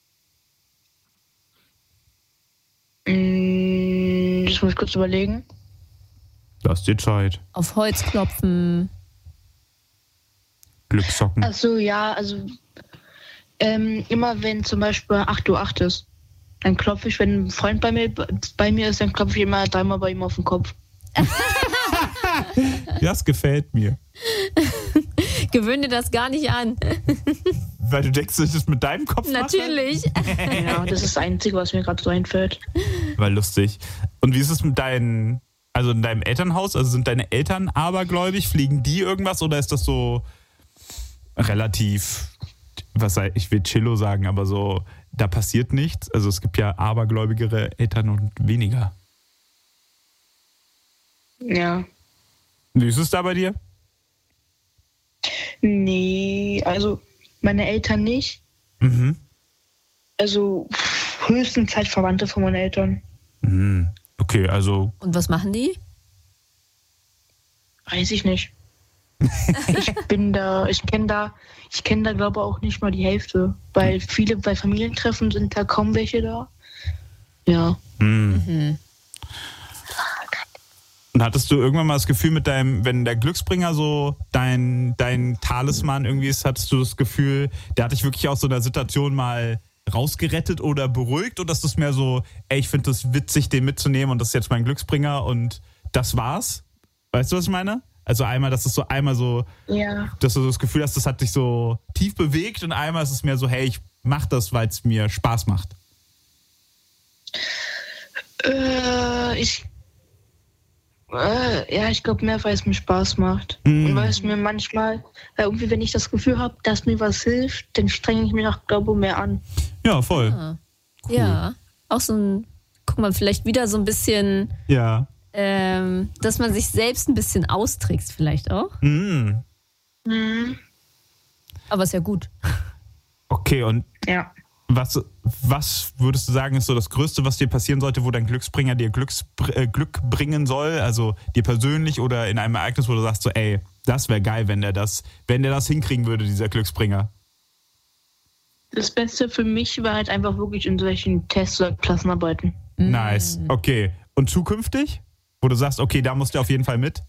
Mm, Das muss ich kurz überlegen. Lass dir Zeit. Auf Holz klopfen? Glückssocken. Ach so, ja, also ähm, immer wenn zum Beispiel acht Uhr acht ist, dann klopfe ich, wenn ein Freund bei mir, bei mir ist, dann klopfe ich immer dreimal bei ihm auf den Kopf. Das gefällt mir. Gewöhn dir das gar nicht an. Weil du denkst, dass ich das mit deinem Kopf mache? Natürlich. Ja, das ist das Einzige, was mir gerade so einfällt. War lustig. Und wie ist es mit deinen, also in deinem Elternhaus? Also sind deine Eltern abergläubig? Fliegen die irgendwas oder ist das so relativ, was sei, ich will Chillo sagen, aber so, da passiert nichts? Also es gibt ja abergläubigere Eltern und weniger. Ja. Wie ist es da bei dir? Nee, also meine Eltern nicht. Mhm. Also höchstens halt Verwandte von meinen Eltern. Mhm. Okay, also Und was machen die? Weiß ich nicht. Ich bin da, ich kenne da, ich kenne da glaube auch nicht mal die Hälfte. Weil viele bei Familientreffen sind da kaum welche da. Ja. mhm. Mhm. Und hattest du irgendwann mal das Gefühl mit deinem, wenn der Glücksbringer so dein, dein Talisman irgendwie ist, hattest du das Gefühl, der hat dich wirklich aus so einer Situation mal rausgerettet oder beruhigt? Oder ist das mehr so, ey, ich finde das witzig, den mitzunehmen und das ist jetzt mein Glücksbringer und das war's? Weißt du, was ich meine? Also einmal, dass es so einmal so, Ja. dass du so das Gefühl hast, das hat dich so tief bewegt und einmal ist es mehr so, hey, ich mach das, weil es mir Spaß macht. Äh, ich Äh, ja, ich glaube mehr, weil es mir Spaß macht. Mm. Und weil es mir manchmal, weil irgendwie, wenn ich das Gefühl habe, dass mir was hilft, dann strenge ich mich auch, glaube ich, mehr an. Ja, voll. Ah. Ja. Auch so ein, guck mal, vielleicht wieder so ein bisschen, Ja. ähm, dass man sich selbst ein bisschen austrickst, vielleicht auch. Mhm. Mhm. Aber ist ja gut. Okay, und Ja. Was, was würdest du sagen, ist so das Größte, was dir passieren sollte, wo dein Glücksbringer dir Glücks, äh, Glück bringen soll? Also dir persönlich oder in einem Ereignis, wo du sagst so, ey, das wäre geil, wenn der das, wenn der das hinkriegen würde, dieser Glücksbringer. Das Beste für mich war halt einfach wirklich in solchen Tests oder Klassenarbeiten. Nice. Okay. Und zukünftig? Wo du sagst, okay, da musst du auf jeden Fall mit?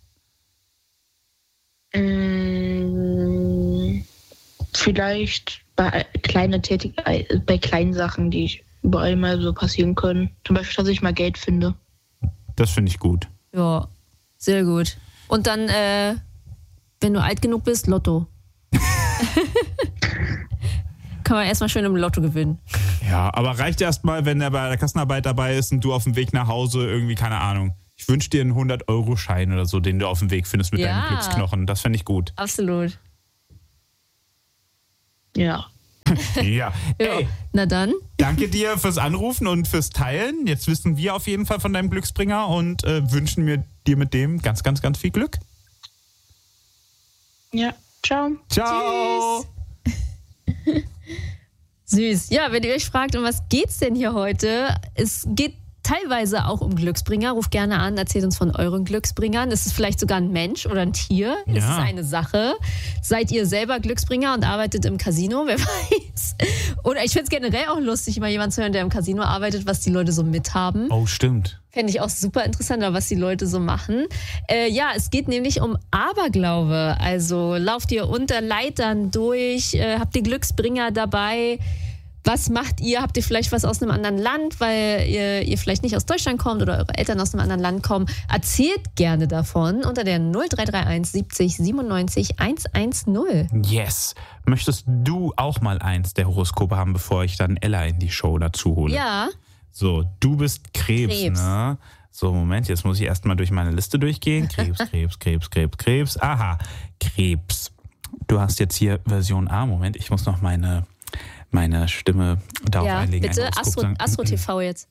Ähm, vielleicht bei kleinen Tätig bei kleinen Sachen, die überall mal so passieren können. Zum Beispiel, dass ich mal Geld finde. Das finde ich gut. Ja, sehr gut. Und dann, äh, wenn du alt genug bist, Lotto. Kann man erstmal schön im Lotto gewinnen. Ja, aber reicht erstmal, wenn er bei der Kassenarbeit dabei ist und du auf dem Weg nach Hause irgendwie, keine Ahnung, ich wünsche dir einen hundert-Euro-Schein oder so, den du auf dem Weg findest mit Ja. deinen Glücksknochen. Das fände ich gut. Absolut. Ja. Ja. Ja. Ey, Na dann. danke dir fürs Anrufen und fürs Teilen. Jetzt wissen wir auf jeden Fall von deinem Glücksbringer und äh, wünschen mir dir mit dem ganz, ganz, ganz viel Glück. Ja. Ciao. Ciao. Süß. Ja, wenn ihr euch fragt, um was geht's denn hier heute? Es geht teilweise auch um Glücksbringer. Ruft gerne an, erzählt uns von euren Glücksbringern. Ist es vielleicht sogar ein Mensch oder ein Tier? Ja. Ist es eine Sache? Seid ihr selber Glücksbringer und arbeitet im Casino? Wer weiß. Oder ich finde es generell auch lustig, mal jemanden zu hören, der im Casino arbeitet, was die Leute so mithaben. Oh, stimmt. Fände ich auch super interessant, was die Leute so machen. Äh, ja, es geht nämlich um Aberglaube. Also lauft ihr unter Leitern durch, äh, habt ihr Glücksbringer dabei? Was macht ihr? Habt ihr vielleicht was aus einem anderen Land, weil ihr, ihr vielleicht nicht aus Deutschland kommt oder eure Eltern aus einem anderen Land kommen? Erzählt gerne davon unter der null drei drei eins siebzig siebenundneunzig hundertzehn. Yes. Möchtest du auch mal eins der Horoskope haben, bevor ich dann Ella in die Show dazu hole? Ja. So, du bist Krebs, Krebs. ne? So, Moment, jetzt muss ich erstmal durch meine Liste durchgehen. Krebs, Krebs, Krebs, Krebs, Krebs. Aha, Krebs. Du hast jetzt hier Version A. Moment, ich muss noch meine, meine Stimme darauf Ja, einlegen. bitte. ein Horoskop Astro, sagen. Astro T V jetzt.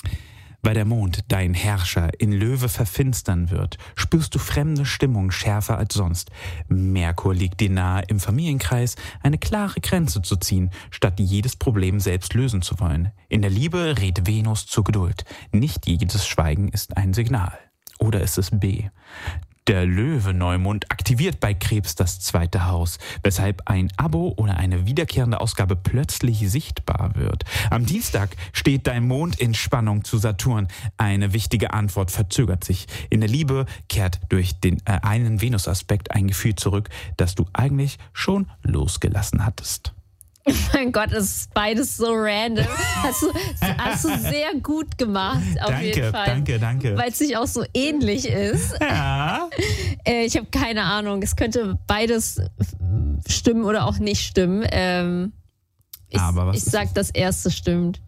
Weil der Mond, dein Herrscher, in Löwe verfinstern wird, spürst du fremde Stimmung schärfer als sonst. Merkur liegt dir nahe, im Familienkreis eine klare Grenze zu ziehen, statt jedes Problem selbst lösen zu wollen. In der Liebe rät Venus zur Geduld. Nicht jedes Schweigen ist ein Signal. Oder ist es B? Der Löwe-Neumond aktiviert bei Krebs das zweite Haus, weshalb ein Abo oder eine wiederkehrende Ausgabe plötzlich sichtbar wird. Am Dienstag steht dein Mond in Spannung zu Saturn. Eine wichtige Antwort verzögert sich. In der Liebe kehrt durch den äh, einen Venus-Aspekt ein Gefühl zurück, das du eigentlich schon losgelassen hattest. Oh mein Gott, das ist beides so random. Hast du, hast du sehr gut gemacht, auf Danke, jeden Fall. danke, danke. Weil es sich auch so ähnlich ist. Ja. Äh, ich habe keine Ahnung. Es könnte beides stimmen oder auch nicht stimmen. Ähm, ich Aber was ich ist sag, es? das erste stimmt.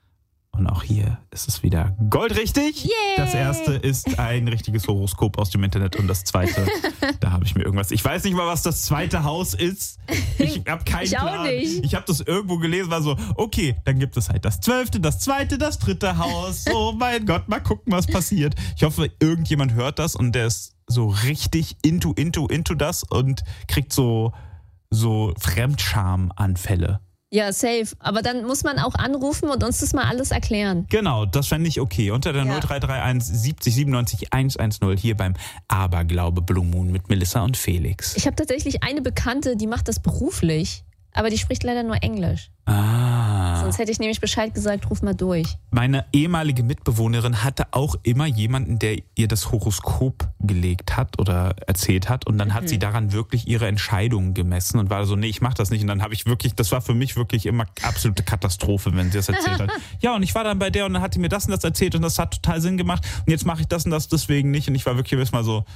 Und auch hier ist es wieder goldrichtig. Yay! Das erste ist ein richtiges Horoskop aus dem Internet und das zweite, da habe ich mir irgendwas. Ich weiß nicht mal, was das zweite Haus ist. Ich habe keinen Ich auch Plan. nicht. Ich habe das irgendwo gelesen, war so, okay, dann gibt es halt das zwölfte, das zweite, das dritte Haus. Oh mein Gott, mal gucken, was passiert. Ich hoffe, irgendjemand hört das und der ist so richtig into, into, into das und kriegt so, so Fremdscham-Anfälle. Ja, safe. Aber dann muss man auch anrufen und uns das mal alles erklären. Genau, das fände ich okay. Unter der Ja. null drei drei eins siebzig siebenundneunzig hundertzehn hier beim Aberglaube Blue Moon mit Melissa und Felix. Ich habe tatsächlich eine Bekannte, die macht das beruflich, aber die spricht leider nur Englisch. Ah. Sonst hätte ich nämlich Bescheid gesagt, ruf mal durch. Meine ehemalige Mitbewohnerin hatte auch immer jemanden, der ihr das Horoskop gelegt hat oder erzählt hat und dann hat sie daran wirklich ihre Entscheidungen gemessen und war so, nee, ich mach das nicht. Und dann habe ich wirklich, das war für mich wirklich immer absolute Katastrophe, wenn sie das erzählt hat. Ja, und ich war dann bei der und dann hat die mir das und das erzählt und das hat total Sinn gemacht und jetzt mache ich das und das deswegen nicht. Und ich war wirklich jedes Mal so,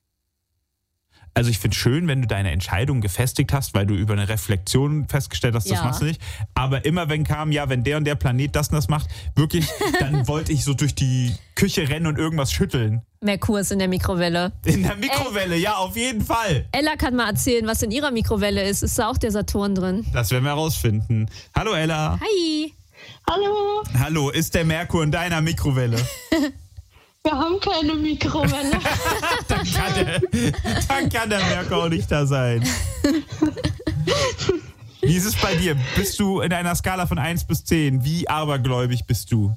also ich finde es schön, wenn du deine Entscheidung gefestigt hast, weil du über eine Reflexion festgestellt hast, das Ja. machst du nicht. Aber immer wenn kam, ja, wenn der und der Planet das und das macht, wirklich, dann wollte ich so durch die Küche rennen und irgendwas schütteln. Merkur ist in der Mikrowelle. In der Mikrowelle, ja, auf jeden Fall. Ella kann mal erzählen, was in ihrer Mikrowelle ist. Ist da auch der Saturn drin? Das werden wir herausfinden. Hallo Ella. Hi! Hallo, Hallo, ist der Merkur in deiner Mikrowelle? wir haben keine Mikrowelle. Dann kann der, dann kann der Merkur auch nicht da sein. Wie ist es bei dir? Bist du in einer Skala von eins bis zehn? Wie abergläubig bist du?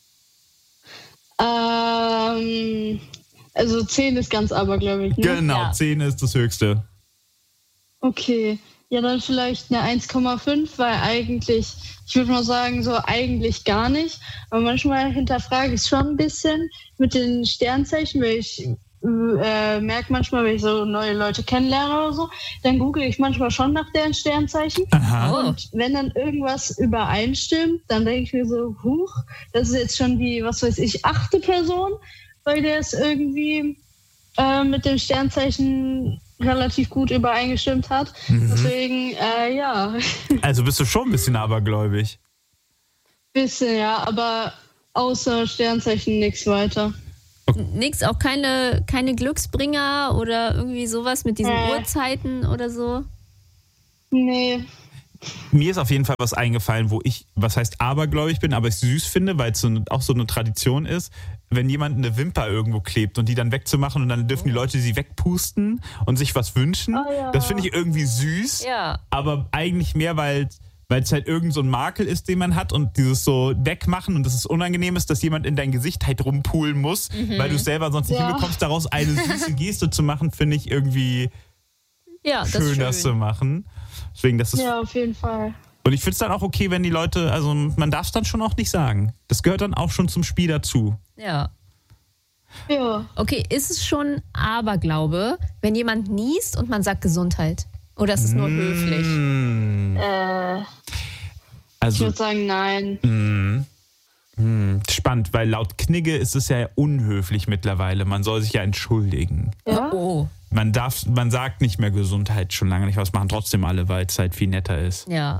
ähm, also zehn ist ganz abergläubig, ne? Genau, Ja. zehn ist das Höchste. Okay. ja, dann vielleicht eine eins Komma fünf, weil eigentlich, ich würde mal sagen, so eigentlich gar nicht. Aber manchmal hinterfrage ich es schon ein bisschen mit den Sternzeichen, weil ich äh, merke manchmal, wenn ich so neue Leute kennenlerne oder so, dann google ich manchmal schon nach deren Sternzeichen. Aha. Und wenn dann irgendwas übereinstimmt, dann denke ich mir so, huch, das ist jetzt schon die, was weiß ich, achte Person, bei der es irgendwie äh, mit dem Sternzeichen relativ gut übereingestimmt hat. Mhm. Deswegen, äh, ja. Also bist du schon ein bisschen abergläubig? Bisschen, ja, aber außer Sternzeichen nichts weiter. Nix, auch keine, keine Glücksbringer oder irgendwie sowas mit diesen äh. Uhrzeiten oder so? Nee. Mir ist auf jeden Fall was eingefallen, wo ich, was heißt abergläubig bin, aber ich süß finde, weil es so, auch so eine Tradition ist, wenn jemand eine Wimper irgendwo klebt und die dann wegzumachen und dann dürfen die Leute sie wegpusten und sich was wünschen. Oh, ja. Das finde ich irgendwie süß, ja. aber eigentlich mehr, weil weil es halt irgend so ein Makel ist, den man hat und dieses so wegmachen und dass es unangenehm ist, dass jemand in dein Gesicht halt rumpulen muss, mhm. weil du es selber sonst nicht ja. hinbekommst, daraus eine süße Geste zu machen, finde ich irgendwie ja, das schön, schön, das zu machen. Deswegen, das ist ja, auf jeden Fall. Und ich finde es dann auch okay, wenn die Leute, also man darf es dann schon auch nicht sagen. Das gehört dann auch schon zum Spiel dazu. Ja. Ja. Okay, ist es schon Aberglaube, wenn jemand niest und man sagt Gesundheit? Oder ist es nur mmh. höflich? Äh, also, ich würde sagen, nein. Mmh. Mmh. Spannend, weil laut Knigge ist es ja unhöflich mittlerweile. Man soll sich ja entschuldigen. Ja? Oh. Man darf, man sagt nicht mehr Gesundheit schon lange nicht, was machen trotzdem alle, weil es halt viel netter ist. Ja.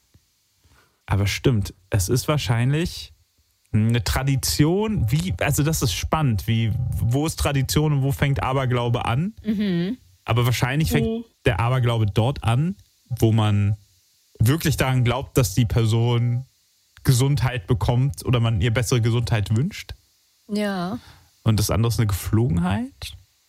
Aber stimmt, es ist wahrscheinlich eine Tradition, wie, also das ist spannend, wie, wo ist Tradition und wo fängt Aberglaube an? Mhm. Aber wahrscheinlich fängt Mhm. der Aberglaube dort an, wo man wirklich daran glaubt, dass die Person Gesundheit bekommt oder man ihr bessere Gesundheit wünscht. Ja. Und das andere ist eine Geflogenheit.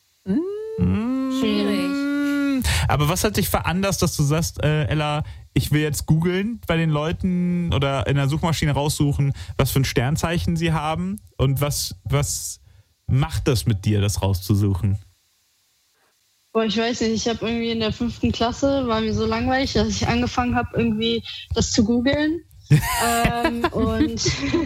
Mhm. Schwierig. Aber was hat dich veranlasst, dass du sagst, äh, Ella, ich will jetzt googeln bei den Leuten oder in der Suchmaschine raussuchen, was für ein Sternzeichen sie haben und was, was macht das mit dir, das rauszusuchen? Boah, ich weiß nicht, ich habe irgendwie in der fünften Klasse, war mir so langweilig, dass ich angefangen habe, irgendwie das zu googeln. ähm, und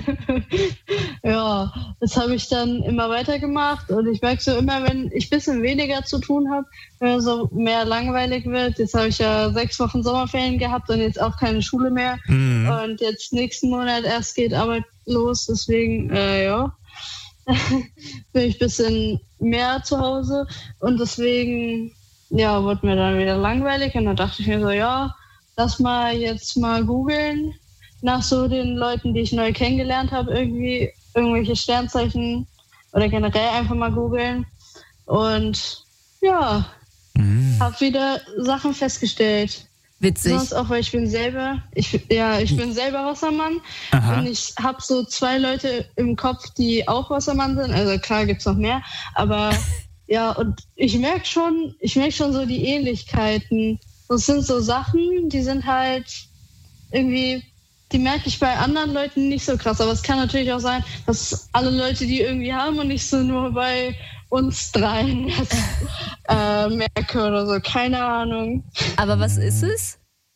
ja, das habe ich dann immer weitergemacht und ich merke so immer, wenn ich ein bisschen weniger zu tun habe, wenn es so mehr langweilig wird. Jetzt habe ich ja sechs Wochen Sommerferien gehabt und jetzt auch keine Schule mehr. Mhm. Und jetzt nächsten Monat erst geht Arbeit los, deswegen, äh, ja, bin ich ein bisschen mehr zu Hause und deswegen, ja, wurde mir dann wieder langweilig und dann dachte ich mir so, ja, lass mal jetzt mal googeln nach so den Leuten, die ich neu kennengelernt habe, irgendwie irgendwelche Sternzeichen oder generell einfach mal googeln. Und ja, mhm. habe wieder Sachen festgestellt. Witzig. Sonst auch, weil ich bin selber, ich, ja, ich bin selber Wassermann. Aha. Und ich habe so zwei Leute im Kopf, die auch Wassermann sind. Also klar gibt's noch mehr, aber ja, und ich merke schon, ich merke schon so die Ähnlichkeiten. Das sind so Sachen, die sind halt irgendwie, die merke ich bei anderen Leuten nicht so krass. Aber es kann natürlich auch sein, dass alle Leute die irgendwie haben und nicht so nur bei uns dreien das, äh, merke oder so. Keine Ahnung. Aber was ist es?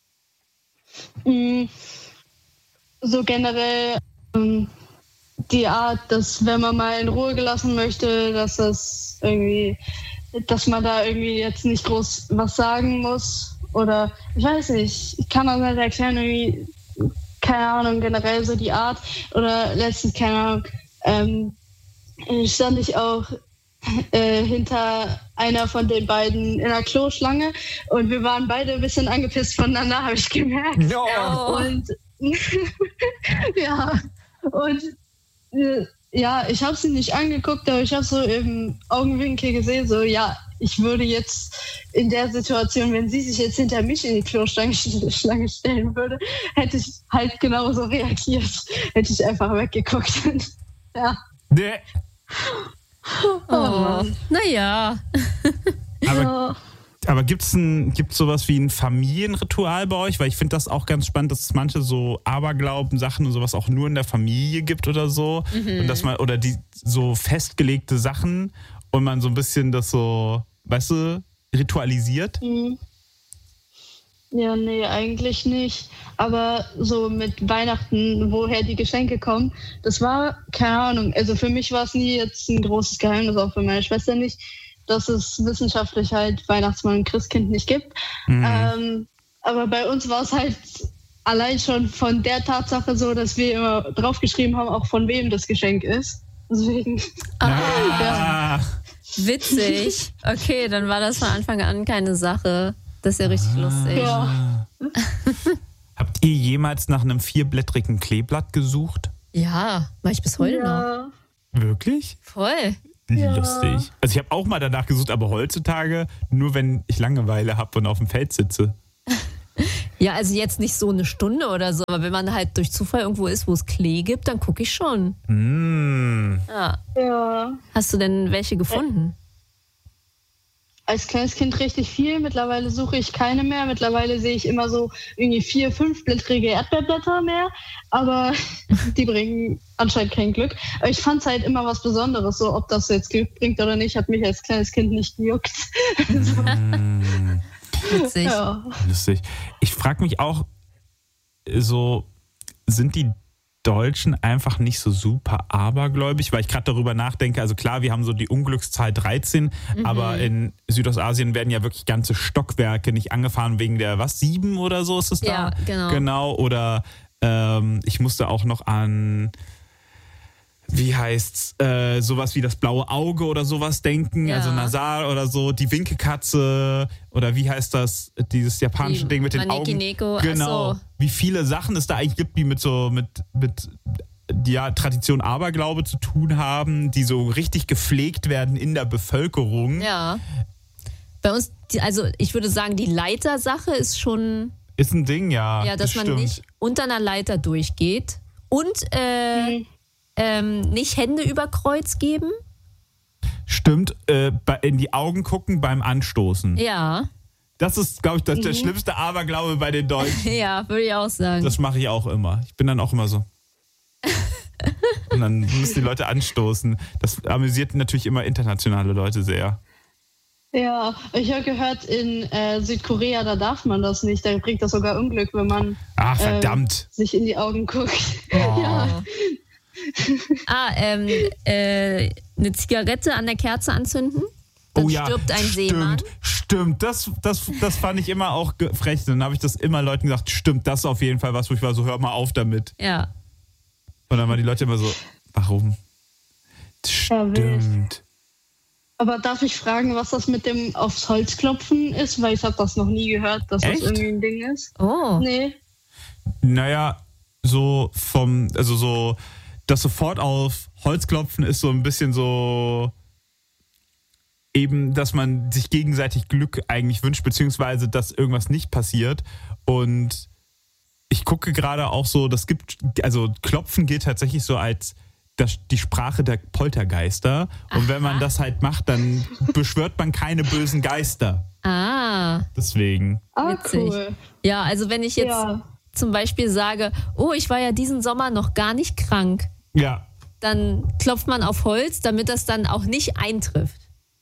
So generell ähm, die Art, dass wenn man mal in Ruhe gelassen möchte, dass das irgendwie, dass man da irgendwie jetzt nicht groß was sagen muss. Oder ich weiß nicht, ich kann das nicht erklären, irgendwie, keine Ahnung, generell so die Art. Oder letztens, keine Ahnung, ähm, stand ich auch äh, hinter einer von den beiden in der Kloschlange und wir waren beide ein bisschen angepisst voneinander, habe ich gemerkt. No. Und ja, und äh, ja, ich habe sie nicht angeguckt, aber ich habe so im Augenwinkel gesehen, so ja, ich würde jetzt in der Situation, wenn sie sich jetzt hinter mich in die Kloschlange Schlange stellen würde, hätte ich halt genauso reagiert. Hätte ich einfach weggeguckt. Ja. Nee. Oh, naja. Aber, Ja. aber gibt es gibt's sowas wie ein Familienritual bei euch? Weil ich finde das auch ganz spannend, dass es manche so Aberglauben, Sachen und sowas auch nur in der Familie gibt oder so. Mhm. Und dass man, oder die so festgelegte Sachen und man so ein bisschen das so, weißt du, ritualisiert. Mhm. Ja, nee, eigentlich nicht. Aber so mit Weihnachten, woher die Geschenke kommen, das war, keine Ahnung, also für mich war es nie jetzt ein großes Geheimnis, auch für meine Schwester nicht, dass es wissenschaftlich halt Weihnachtsmann und Christkind nicht gibt. Mhm. Ähm, aber bei uns war es halt allein schon von der Tatsache so, dass wir immer draufgeschrieben haben, auch von wem das Geschenk ist. Deswegen. Ah, Ah. witzig. Okay, dann war das von Anfang an keine Sache. Das ist ja richtig Ah. lustig. Ja. Habt ihr jemals nach einem vierblättrigen Kleeblatt gesucht? Ja, mach ich bis heute noch. Ja. Wirklich? Voll. Ja. Lustig. Also ich habe auch mal danach gesucht, aber heutzutage nur, wenn ich Langeweile habe und auf dem Feld sitze. Ja, also jetzt nicht so eine Stunde oder so, aber wenn man halt durch Zufall irgendwo ist, wo es Klee gibt, dann gucke ich schon. Mm. Ja. Ja. Hast du denn welche gefunden? Als kleines Kind richtig viel. Mittlerweile suche ich keine mehr. Mittlerweile sehe ich immer so irgendwie vier, fünfblättrige Erdbeerblätter mehr. Aber die bringen anscheinend kein Glück. Aber ich fand es halt immer was Besonderes. So, ob das jetzt Glück bringt oder nicht, hat mich als kleines Kind nicht gejuckt. Mm. Witzig. Ja. Lustig. Ich frage mich auch, so, sind die Deutschen einfach nicht so super abergläubig, weil ich gerade darüber nachdenke, also klar, wir haben so die Unglückszahl dreizehn, mhm. aber in Südostasien werden ja wirklich ganze Stockwerke nicht angefahren wegen der, was, sieben oder so ist es da? Ja, genau. Genau, oder ähm, ich musste auch noch an, wie heißt's, äh, sowas wie das blaue Auge oder sowas denken, Ja. also Nasal oder so, die Winkekatze oder wie heißt das, dieses japanische Die Ding mit den Maneki Augen. Neko, ach Genau. so. Wie viele Sachen es da eigentlich gibt, die mit so, mit, mit ja, Tradition Aberglaube zu tun haben, die so richtig gepflegt werden in der Bevölkerung. Ja. Bei uns, die, also ich würde sagen, die Leitersache ist schon, Ist ein Ding, ja. ja, dass das man stimmt. nicht unter einer Leiter durchgeht und äh, Mhm. ähm, nicht Hände über Kreuz geben. Stimmt, äh, bei- in die Augen gucken beim Anstoßen. Ja, Das ist, glaube ich, das, der Mhm. schlimmste Aberglaube bei den Deutschen. ja, würde ich auch sagen. Das mache ich auch immer. Ich bin dann auch immer so. Und dann müssen die Leute anstoßen. Das amüsiert natürlich immer internationale Leute sehr. Ja, ich habe gehört, in äh, Südkorea, da darf man das nicht. Da bringt das sogar Unglück, wenn man Ach, verdammt. äh, sich in die Augen guckt. Oh. Ja. Ah, ähm, äh, eine Zigarette an der Kerze anzünden, dann Oh ja, stirbt ein stimmt, Seemann. Stimmt, das, das, das fand ich immer auch ge- frech. Dann habe ich das immer Leuten gesagt, stimmt, das ist auf jeden Fall was, wo ich war so, hör mal auf damit. Ja. Und dann waren die Leute immer so, warum? Ja, wild. Stimmt. Aber darf ich fragen, was das mit dem aufs Holz klopfen ist? Weil ich habe das noch nie gehört, dass Echt? das irgendwie ein Ding ist. Oh. Nee. Naja, so vom, also so, das sofort auf Holz klopfen ist so ein bisschen so eben, dass man sich gegenseitig Glück eigentlich wünscht, beziehungsweise dass irgendwas nicht passiert. Und ich gucke gerade auch so, das gibt, also Klopfen gilt tatsächlich so als das, die Sprache der Poltergeister. Und wenn man das halt macht, dann beschwört man keine bösen Geister. Ah, Deswegen. Ah, Witzig. cool. ja, also wenn ich jetzt Ja. zum Beispiel sage, oh, ich war ja diesen Sommer noch gar nicht krank, Ja. dann klopft man auf Holz, damit das dann auch nicht eintrifft.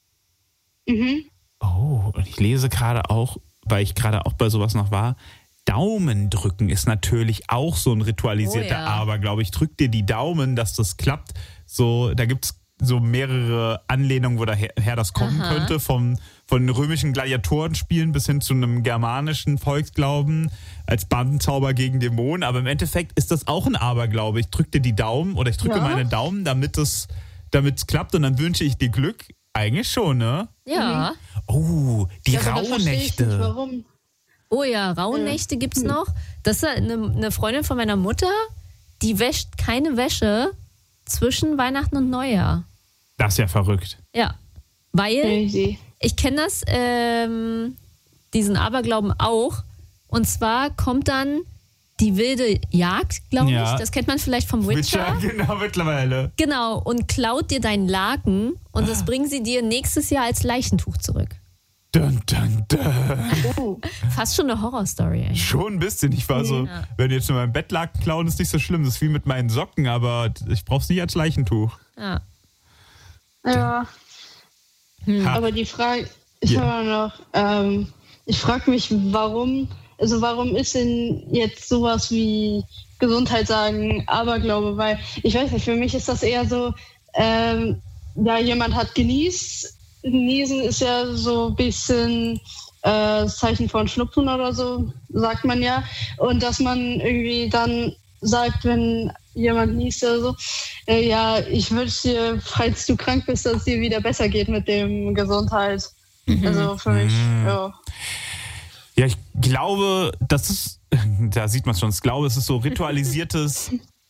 Mhm. Oh, und ich lese gerade auch, weil ich gerade auch bei sowas noch war, Daumen drücken ist natürlich auch so ein ritualisierter Oh ja. Aberglaube. Ich drück dir die Daumen, dass das klappt. So, da gibt es so mehrere Anlehnungen, wo daher das kommen Aha. könnte, vom, von römischen Gladiatorenspielen bis hin zu einem germanischen Volksglauben als Bandenzauber gegen Dämonen. Aber im Endeffekt ist das auch ein Aberglaube. Ich drücke dir die Daumen oder ich drücke Ja. meine Daumen, damit es damit es klappt und dann wünsche ich dir Glück. Eigentlich schon, ne? Ja. Oh, die Ja, aber da verstehe ich nicht, Rauhnächte. warum. Oh ja, Rauhnächte gibt's noch. Das ist eine, eine Freundin von meiner Mutter, die wäscht keine Wäsche zwischen Weihnachten und Neujahr. Das ist ja verrückt. Ja, weil Crazy. ich kenne das, ähm, diesen Aberglauben auch. Und zwar kommt dann die wilde Jagd, glaube Ja. ich. Das kennt man vielleicht vom Witcher. Witcher, genau, mittlerweile. Genau, und klaut dir deinen Laken und das bringen sie dir nächstes Jahr als Leichentuch zurück. Dun, dun, dun. Oh. Fast schon eine Horrorstory eigentlich. Schon ein bisschen. Ich war so, Ja. wenn die jetzt nur mein Bettlaken klauen, ist nicht so schlimm. Das ist wie mit meinen Socken, aber ich brauch's nicht als Leichentuch. Ja. Ja, Ha. aber die Frage, ich Ja. habe noch, ähm, ich frage mich, warum also warum ist denn jetzt sowas wie Gesundheit sagen Aberglaube? Weil ich weiß nicht, für mich ist das eher so, ähm, ja, jemand hat genießt. Niesen ist ja so ein bisschen äh, Zeichen von Schnupfen oder so, sagt man ja. Und dass man irgendwie dann sagt, wenn jemand niest oder so, äh, ja, ich wünsche dir, falls du krank bist, dass es dir wieder besser geht mit dem Gesundheit. Mhm. Also für mich, mhm. ja. Ja, ich glaube, das ist, da sieht man es schon, ich glaube, es ist so ritualisiertes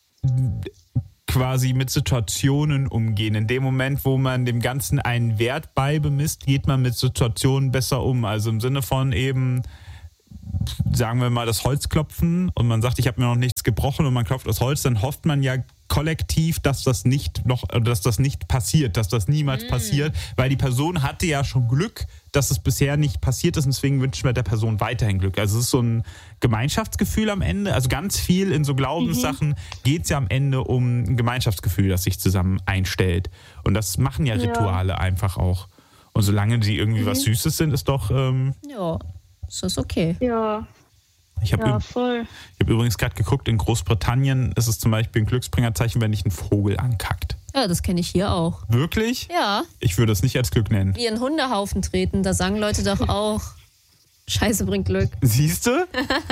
quasi mit Situationen umgehen. In dem Moment, wo man dem Ganzen einen Wert beibemisst, geht man mit Situationen besser um. Also im Sinne von eben, sagen wir mal, das Holzklopfen und man sagt, ich habe mir noch nichts gebrochen und man klopft das Holz, dann hofft man ja kollektiv, dass das nicht noch, dass das nicht passiert, dass das niemals mm. passiert, weil die Person hatte ja schon Glück, dass es bisher nicht passiert ist und deswegen wünschen wir der Person weiterhin Glück. Also es ist so ein Gemeinschaftsgefühl am Ende, also ganz viel in so Glaubenssachen mhm. geht es ja am Ende um ein Gemeinschaftsgefühl, das sich zusammen einstellt und das machen ja Rituale ja. einfach auch und solange die irgendwie mhm. was Süßes sind, ist doch ähm, ja, ist das okay. Ja. Ich habe ja, üb- voll. Ich hab übrigens gerade geguckt, in Großbritannien ist es zum Beispiel ein Glücksbringerzeichen, wenn dich ein Vogel ankackt. Ja, das kenne ich hier auch. Wirklich? Ja. Ich würde es nicht als Glück nennen. Wie in Hundehaufen treten, da sagen Leute doch auch, Scheiße bringt Glück. Siehst du?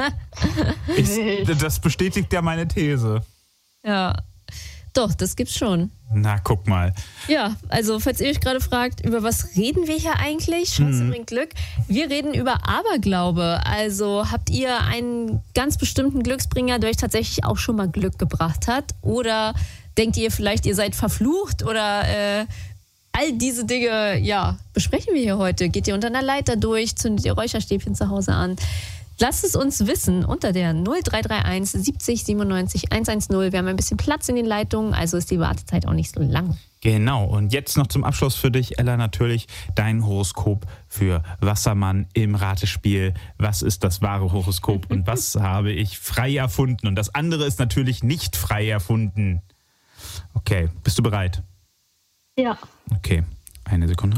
Ich, das bestätigt ja meine These. Ja, doch, das gibt's schon. Na, guck mal. Ja, also falls ihr euch gerade fragt, über was reden wir hier eigentlich? Scheiße Mhm. bringt Glück. Wir reden über Aberglaube. Also habt ihr einen ganz bestimmten Glücksbringer, der euch tatsächlich auch schon mal Glück gebracht hat? Oder denkt ihr vielleicht, ihr seid verflucht? Oder äh, all diese Dinge, ja, besprechen wir hier heute. Geht ihr unter einer Leiter durch? Zündet ihr Räucherstäbchen zu Hause an? Lasst es uns wissen unter der null drei drei eins siebzig siebenundneunzig hundertzehn. Wir haben ein bisschen Platz in den Leitungen, also ist die Wartezeit auch nicht so lang. Genau, und jetzt noch zum Abschluss für dich, Ella, natürlich dein Horoskop für Wassermann im Ratespiel. Was ist das wahre Horoskop und was habe ich frei erfunden? Und das andere ist natürlich nicht frei erfunden. Okay, bist du bereit? Ja. Okay, eine Sekunde.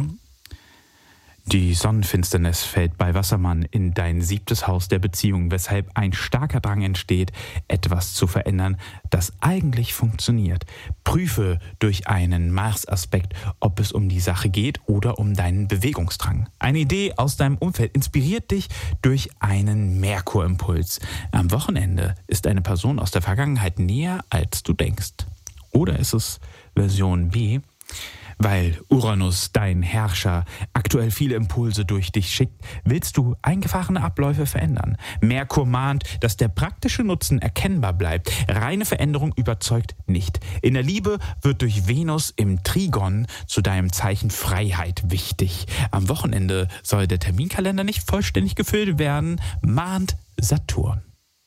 Die Sonnenfinsternis fällt bei Wassermann in dein siebtes Haus der Beziehung, weshalb ein starker Drang entsteht, etwas zu verändern, das eigentlich funktioniert. Prüfe durch einen Mars-Aspekt, ob es um die Sache geht oder um deinen Bewegungsdrang. Eine Idee aus deinem Umfeld inspiriert dich durch einen Merkurimpuls. Am Wochenende ist eine Person aus der Vergangenheit näher, als du denkst. Oder ist es Version B? Weil Uranus, dein Herrscher, aktuell viele Impulse durch dich schickt, willst du eingefahrene Abläufe verändern. Merkur mahnt, dass der praktische Nutzen erkennbar bleibt. Reine Veränderung überzeugt nicht. In der Liebe wird durch Venus im Trigon zu deinem Zeichen Freiheit wichtig. Am Wochenende soll der Terminkalender nicht vollständig gefüllt werden, mahnt Saturn.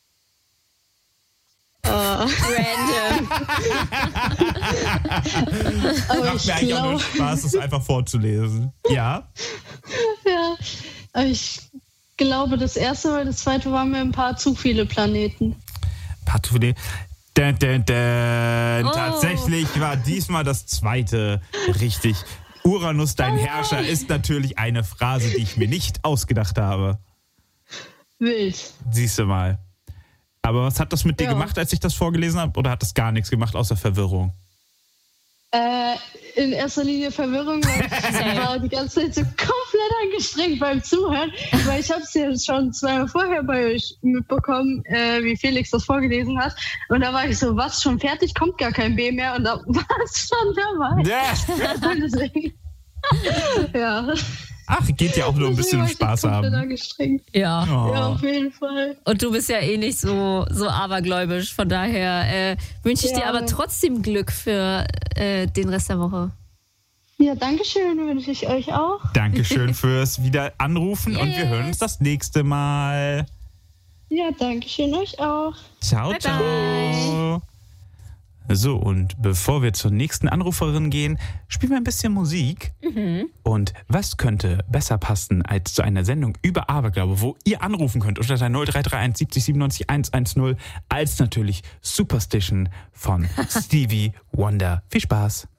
Oh, random. Aber Macht ich mir eigentlich auch nur glaub, Spaß, es einfach vorzulesen. Ja? ja, aber ich glaube, das erste, weil das zweite waren mir ein paar zu viele Planeten. Paar zu viele. Dun, dun, dun. Oh. Tatsächlich war diesmal das zweite richtig. Uranus, dein Herrscher, ist natürlich eine Phrase, die ich mir nicht ausgedacht habe. Wild. Siehst du mal. Aber was hat das mit dir Ja. gemacht, als ich das vorgelesen habe? Oder hat das gar nichts gemacht, außer Verwirrung? Äh, in erster Linie Verwirrung, weil ich war die ganze Zeit so komplett angestrengt beim Zuhören, weil ich habe es ja schon zweimal vorher bei euch mitbekommen, äh, wie Felix das vorgelesen hat. Und da war ich so, was, schon fertig? Kommt gar kein B mehr. Und da war es schon dabei. Ja. Und deswegen, ja. Ach, geht ja auch nur ein bisschen um Deswegen war ich Spaß komplett haben. angestrengt. Ja. Oh. Ja, auf jeden Fall. Und du bist ja eh nicht so, so abergläubisch. Von daher äh, wünsche ich Ja. dir aber trotzdem Glück für äh, den Rest der Woche. Ja, danke schön, wünsche ich euch auch. Dankeschön fürs wieder anrufen und wir Yes. hören uns das nächste Mal. Ja, danke schön euch auch. Ciao, Bye, ciao. So, und bevor wir zur nächsten Anruferin gehen, spielen wir ein bisschen Musik. Mhm. Und was könnte besser passen als zu einer Sendung über Aberglaube, wo ihr anrufen könnt unter der null drei drei eins siebzig siebenundneunzig hundertzehn, als natürlich Superstition von Stevie Wonder. Viel Spaß.